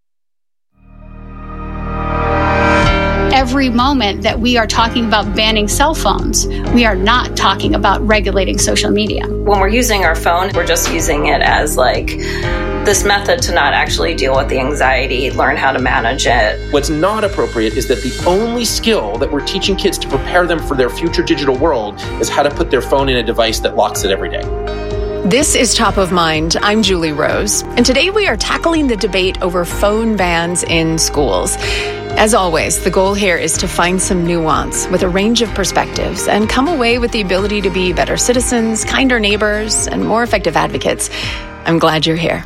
Speaker 25: Every moment that we are talking about banning cell phones, we are not talking about regulating social media.
Speaker 26: When we're using our phone, we're just using it as like this method to not actually deal with the anxiety, learn how to manage it.
Speaker 27: What's not appropriate is that the only skill that we're teaching kids to prepare them for their future digital world is how to put their phone in a device that locks it every day.
Speaker 28: This is Top of Mind. I'm Julie Rose, and today we are tackling the debate over phone bans in schools. As always, the goal here is to find some nuance with a range of perspectives and come away with the ability to be better citizens, kinder neighbors, and more effective advocates. I'm glad you're here.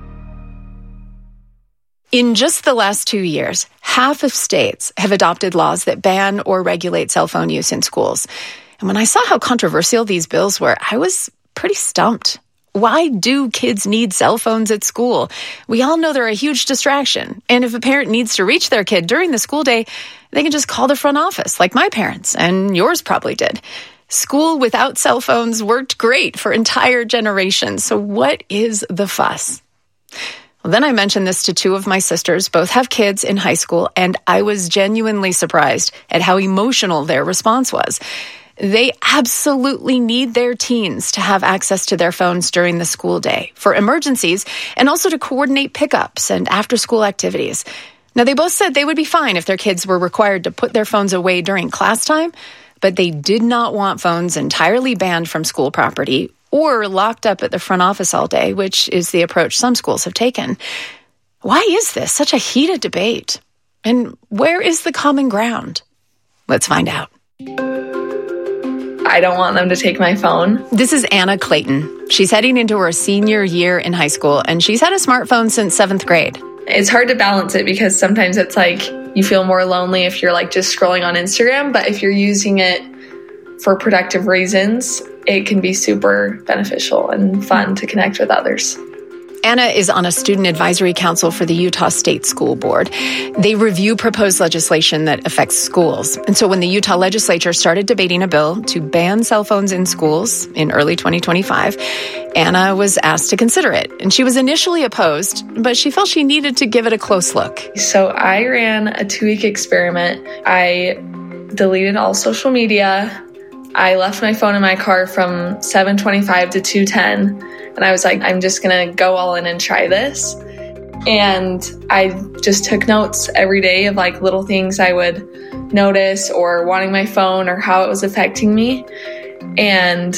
Speaker 28: In just the last two years, half of states have adopted laws that ban or regulate cell phone use in schools. And when I saw how controversial these bills were, I was pretty stumped. Why do kids need cell phones at school? We all know they're a huge distraction. And if a parent needs to reach their kid during the school day, they can just call the front office, like my parents, and yours probably did. School without cell phones worked great for entire generations. So what is the fuss? Well, then I mentioned this to two of my sisters. Both have kids in high school, and I was genuinely surprised at how emotional their response was. They absolutely need their teens to have access to their phones during the school day for emergencies and also to coordinate pickups and after-school activities. Now, they both said they would be fine if their kids were required to put their phones away during class time, but they did not want phones entirely banned from school property or locked up at the front office all day, which is the approach some schools have taken. Why is this such a heated debate? And where is the common ground? Let's find out.
Speaker 1: I don't want them to take my phone.
Speaker 28: This is Anna Clayton. She's heading into her senior year in high school, and she's had a smartphone since seventh grade.
Speaker 1: It's hard to balance it because sometimes it's like you feel more lonely if you're like just scrolling on Instagram, but if you're using it for productive reasons, it can be super beneficial and fun to connect with others.
Speaker 28: Anna is on a student advisory council for the Utah State School Board. They review proposed legislation that affects schools. And so when the Utah legislature started debating a bill to ban cell phones in schools in early twenty twenty-five, Anna was asked to consider it. And she was initially opposed, but she felt she needed to give it a close look.
Speaker 1: So I ran a two-week experiment. I deleted all social media. I left my phone in my car from seven twenty-five to two ten. And I was like, I'm just going to go all in and try this. And I just took notes every day of like little things I would notice or wanting my phone or how it was affecting me. And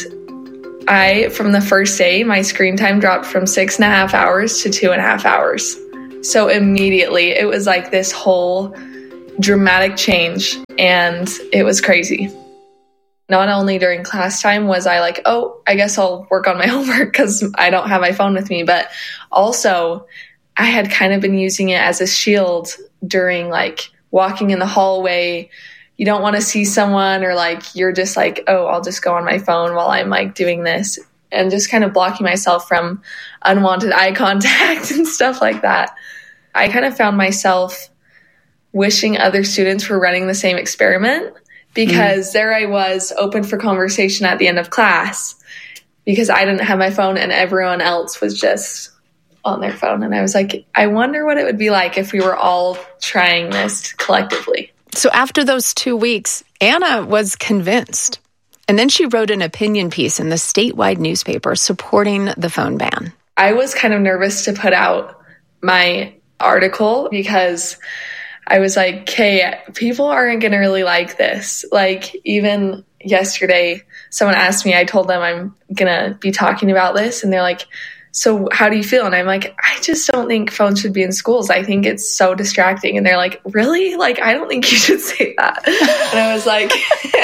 Speaker 1: I, from the first day, my screen time dropped from six and a half hours to two and a half hours. So immediately it was like this whole dramatic change, and it was crazy. Not only during class time was I like, oh, I guess I'll work on my homework because I don't have my phone with me. But also I had kind of been using it as a shield during like walking in the hallway. You don't want to see someone, or like you're just like, oh, I'll just go on my phone while I'm like doing this, and just kind of blocking myself from unwanted eye contact and stuff like that. I kind of found myself wishing other students were running the same experiment. Because mm. there I was, open for conversation at the end of class, because I didn't have my phone and everyone else was just on their phone. And I was like, I wonder what it would be like if we were all trying this collectively.
Speaker 28: So after those two weeks, Anna was convinced. And then she wrote an opinion piece in the statewide newspaper supporting the phone ban.
Speaker 1: I was kind of nervous to put out my article because I was like, okay, people aren't going to really like this. Like, even yesterday, someone asked me, I told them I'm going to be talking about this. And they're like, so how do you feel? And I'm like, I just don't think phones should be in schools. I think it's so distracting. And they're like, really? Like, I don't think you should say that. And I was like,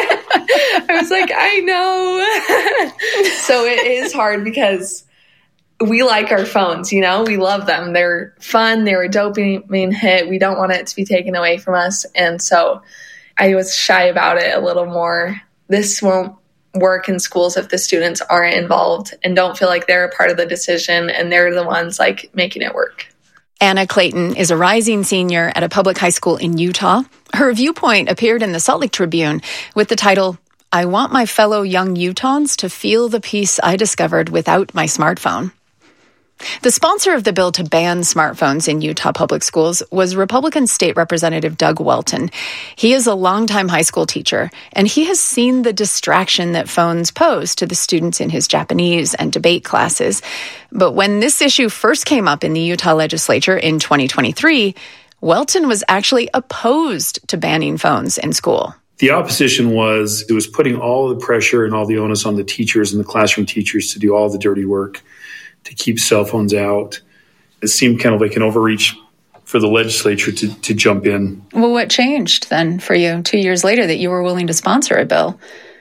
Speaker 1: I was like, I know. So it is hard because we like our phones, you know, we love them. They're fun. They're a dopamine hit. We don't want it to be taken away from us. And so I was shy about it a little more. This won't work in schools if the students aren't involved and don't feel like they're a part of the decision and they're the ones like making it work.
Speaker 28: Anna Clayton is a rising senior at a public high school in Utah. Her viewpoint appeared in the Salt Lake Tribune with the title, I want my fellow young Utahns to feel the peace I discovered without my smartphone. The sponsor of the bill to ban smartphones in Utah public schools was Republican State Representative Doug Welton. He is a longtime high school teacher, and he has seen the distraction that phones pose to the students in his Japanese and debate classes. But when this issue first came up in the Utah legislature in twenty twenty-three, Welton was actually opposed to banning phones in school.
Speaker 2: The opposition was, it was putting all the pressure and all the onus on the teachers and the classroom teachers to do all the dirty work to keep cell phones out. It seemed kind of like an overreach for the legislature to, to jump in.
Speaker 28: Well, what changed then for you two years later that you were willing to sponsor a bill?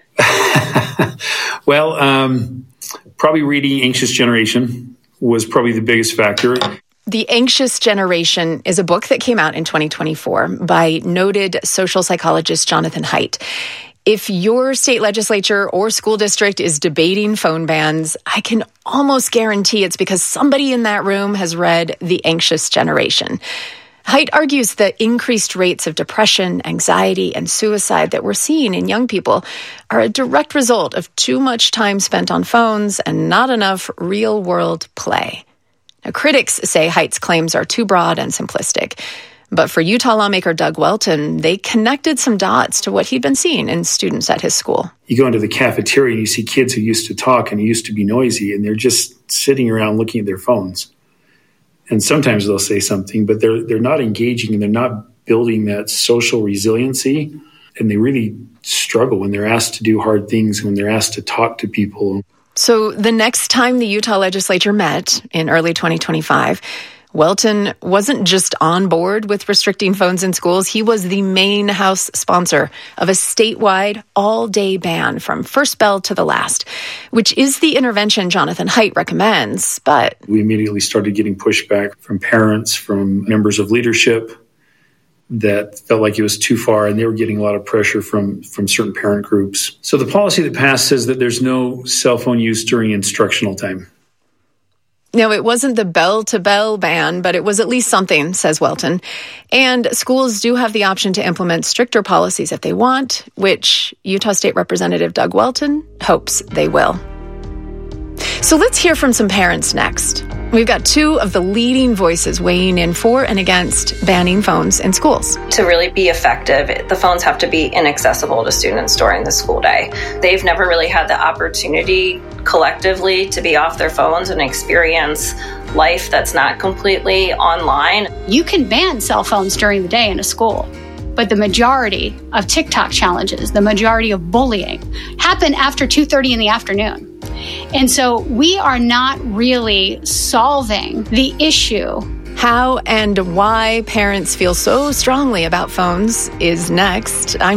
Speaker 2: Well, um, probably reading Anxious Generation was probably the biggest factor.
Speaker 28: The Anxious Generation is a book that came out in twenty twenty-four by noted social psychologist Jonathan Haidt. If your state legislature or school district is debating phone bans, I can almost guarantee it's because somebody in that room has read The Anxious Generation. Haidt argues the increased rates of depression, anxiety, and suicide that we're seeing in young people are a direct result of too much time spent on phones and not enough real-world play. Now, critics say Haidt's claims are too broad and simplistic. But for Utah lawmaker Doug Welton, they connected some dots to what he'd been seeing in students at his school.
Speaker 2: You go into the cafeteria and you see kids who used to talk and used to be noisy, and they're just sitting around looking at their phones. And sometimes they'll say something, but they're they're not engaging and they're not building that social resiliency. And they really struggle when they're asked to do hard things, when they're asked to talk to people.
Speaker 28: So the next time the Utah legislature met in early twenty twenty-five, Welton wasn't just on board with restricting phones in schools. He was the main House sponsor of a statewide all-day ban from first bell to the last, which is the intervention Jonathan Haidt recommends. But
Speaker 2: we immediately started getting pushback from parents, from members of leadership that felt like it was too far, and they were getting a lot of pressure from, from certain parent groups. So the policy that passed says that there's no cell phone use during instructional time.
Speaker 28: No, it wasn't the bell-to-bell ban, but it was at least something, says Welton. And schools do have the option to implement stricter policies if they want, which Utah State Representative Doug Welton hopes they will. So let's hear from some parents next. We've got two of the leading voices weighing in for and against banning phones in schools.
Speaker 26: To really be effective, the phones have to be inaccessible to students during the school day. They've never really had the opportunity collectively to be off their phones and experience life that's not completely online.
Speaker 25: You can ban cell phones during the day in a school, but the majority of TikTok challenges, the majority of bullying, happen after two thirty in the afternoon. And so we are not really solving the issue.
Speaker 28: How and why parents feel so strongly about phones is next. I'm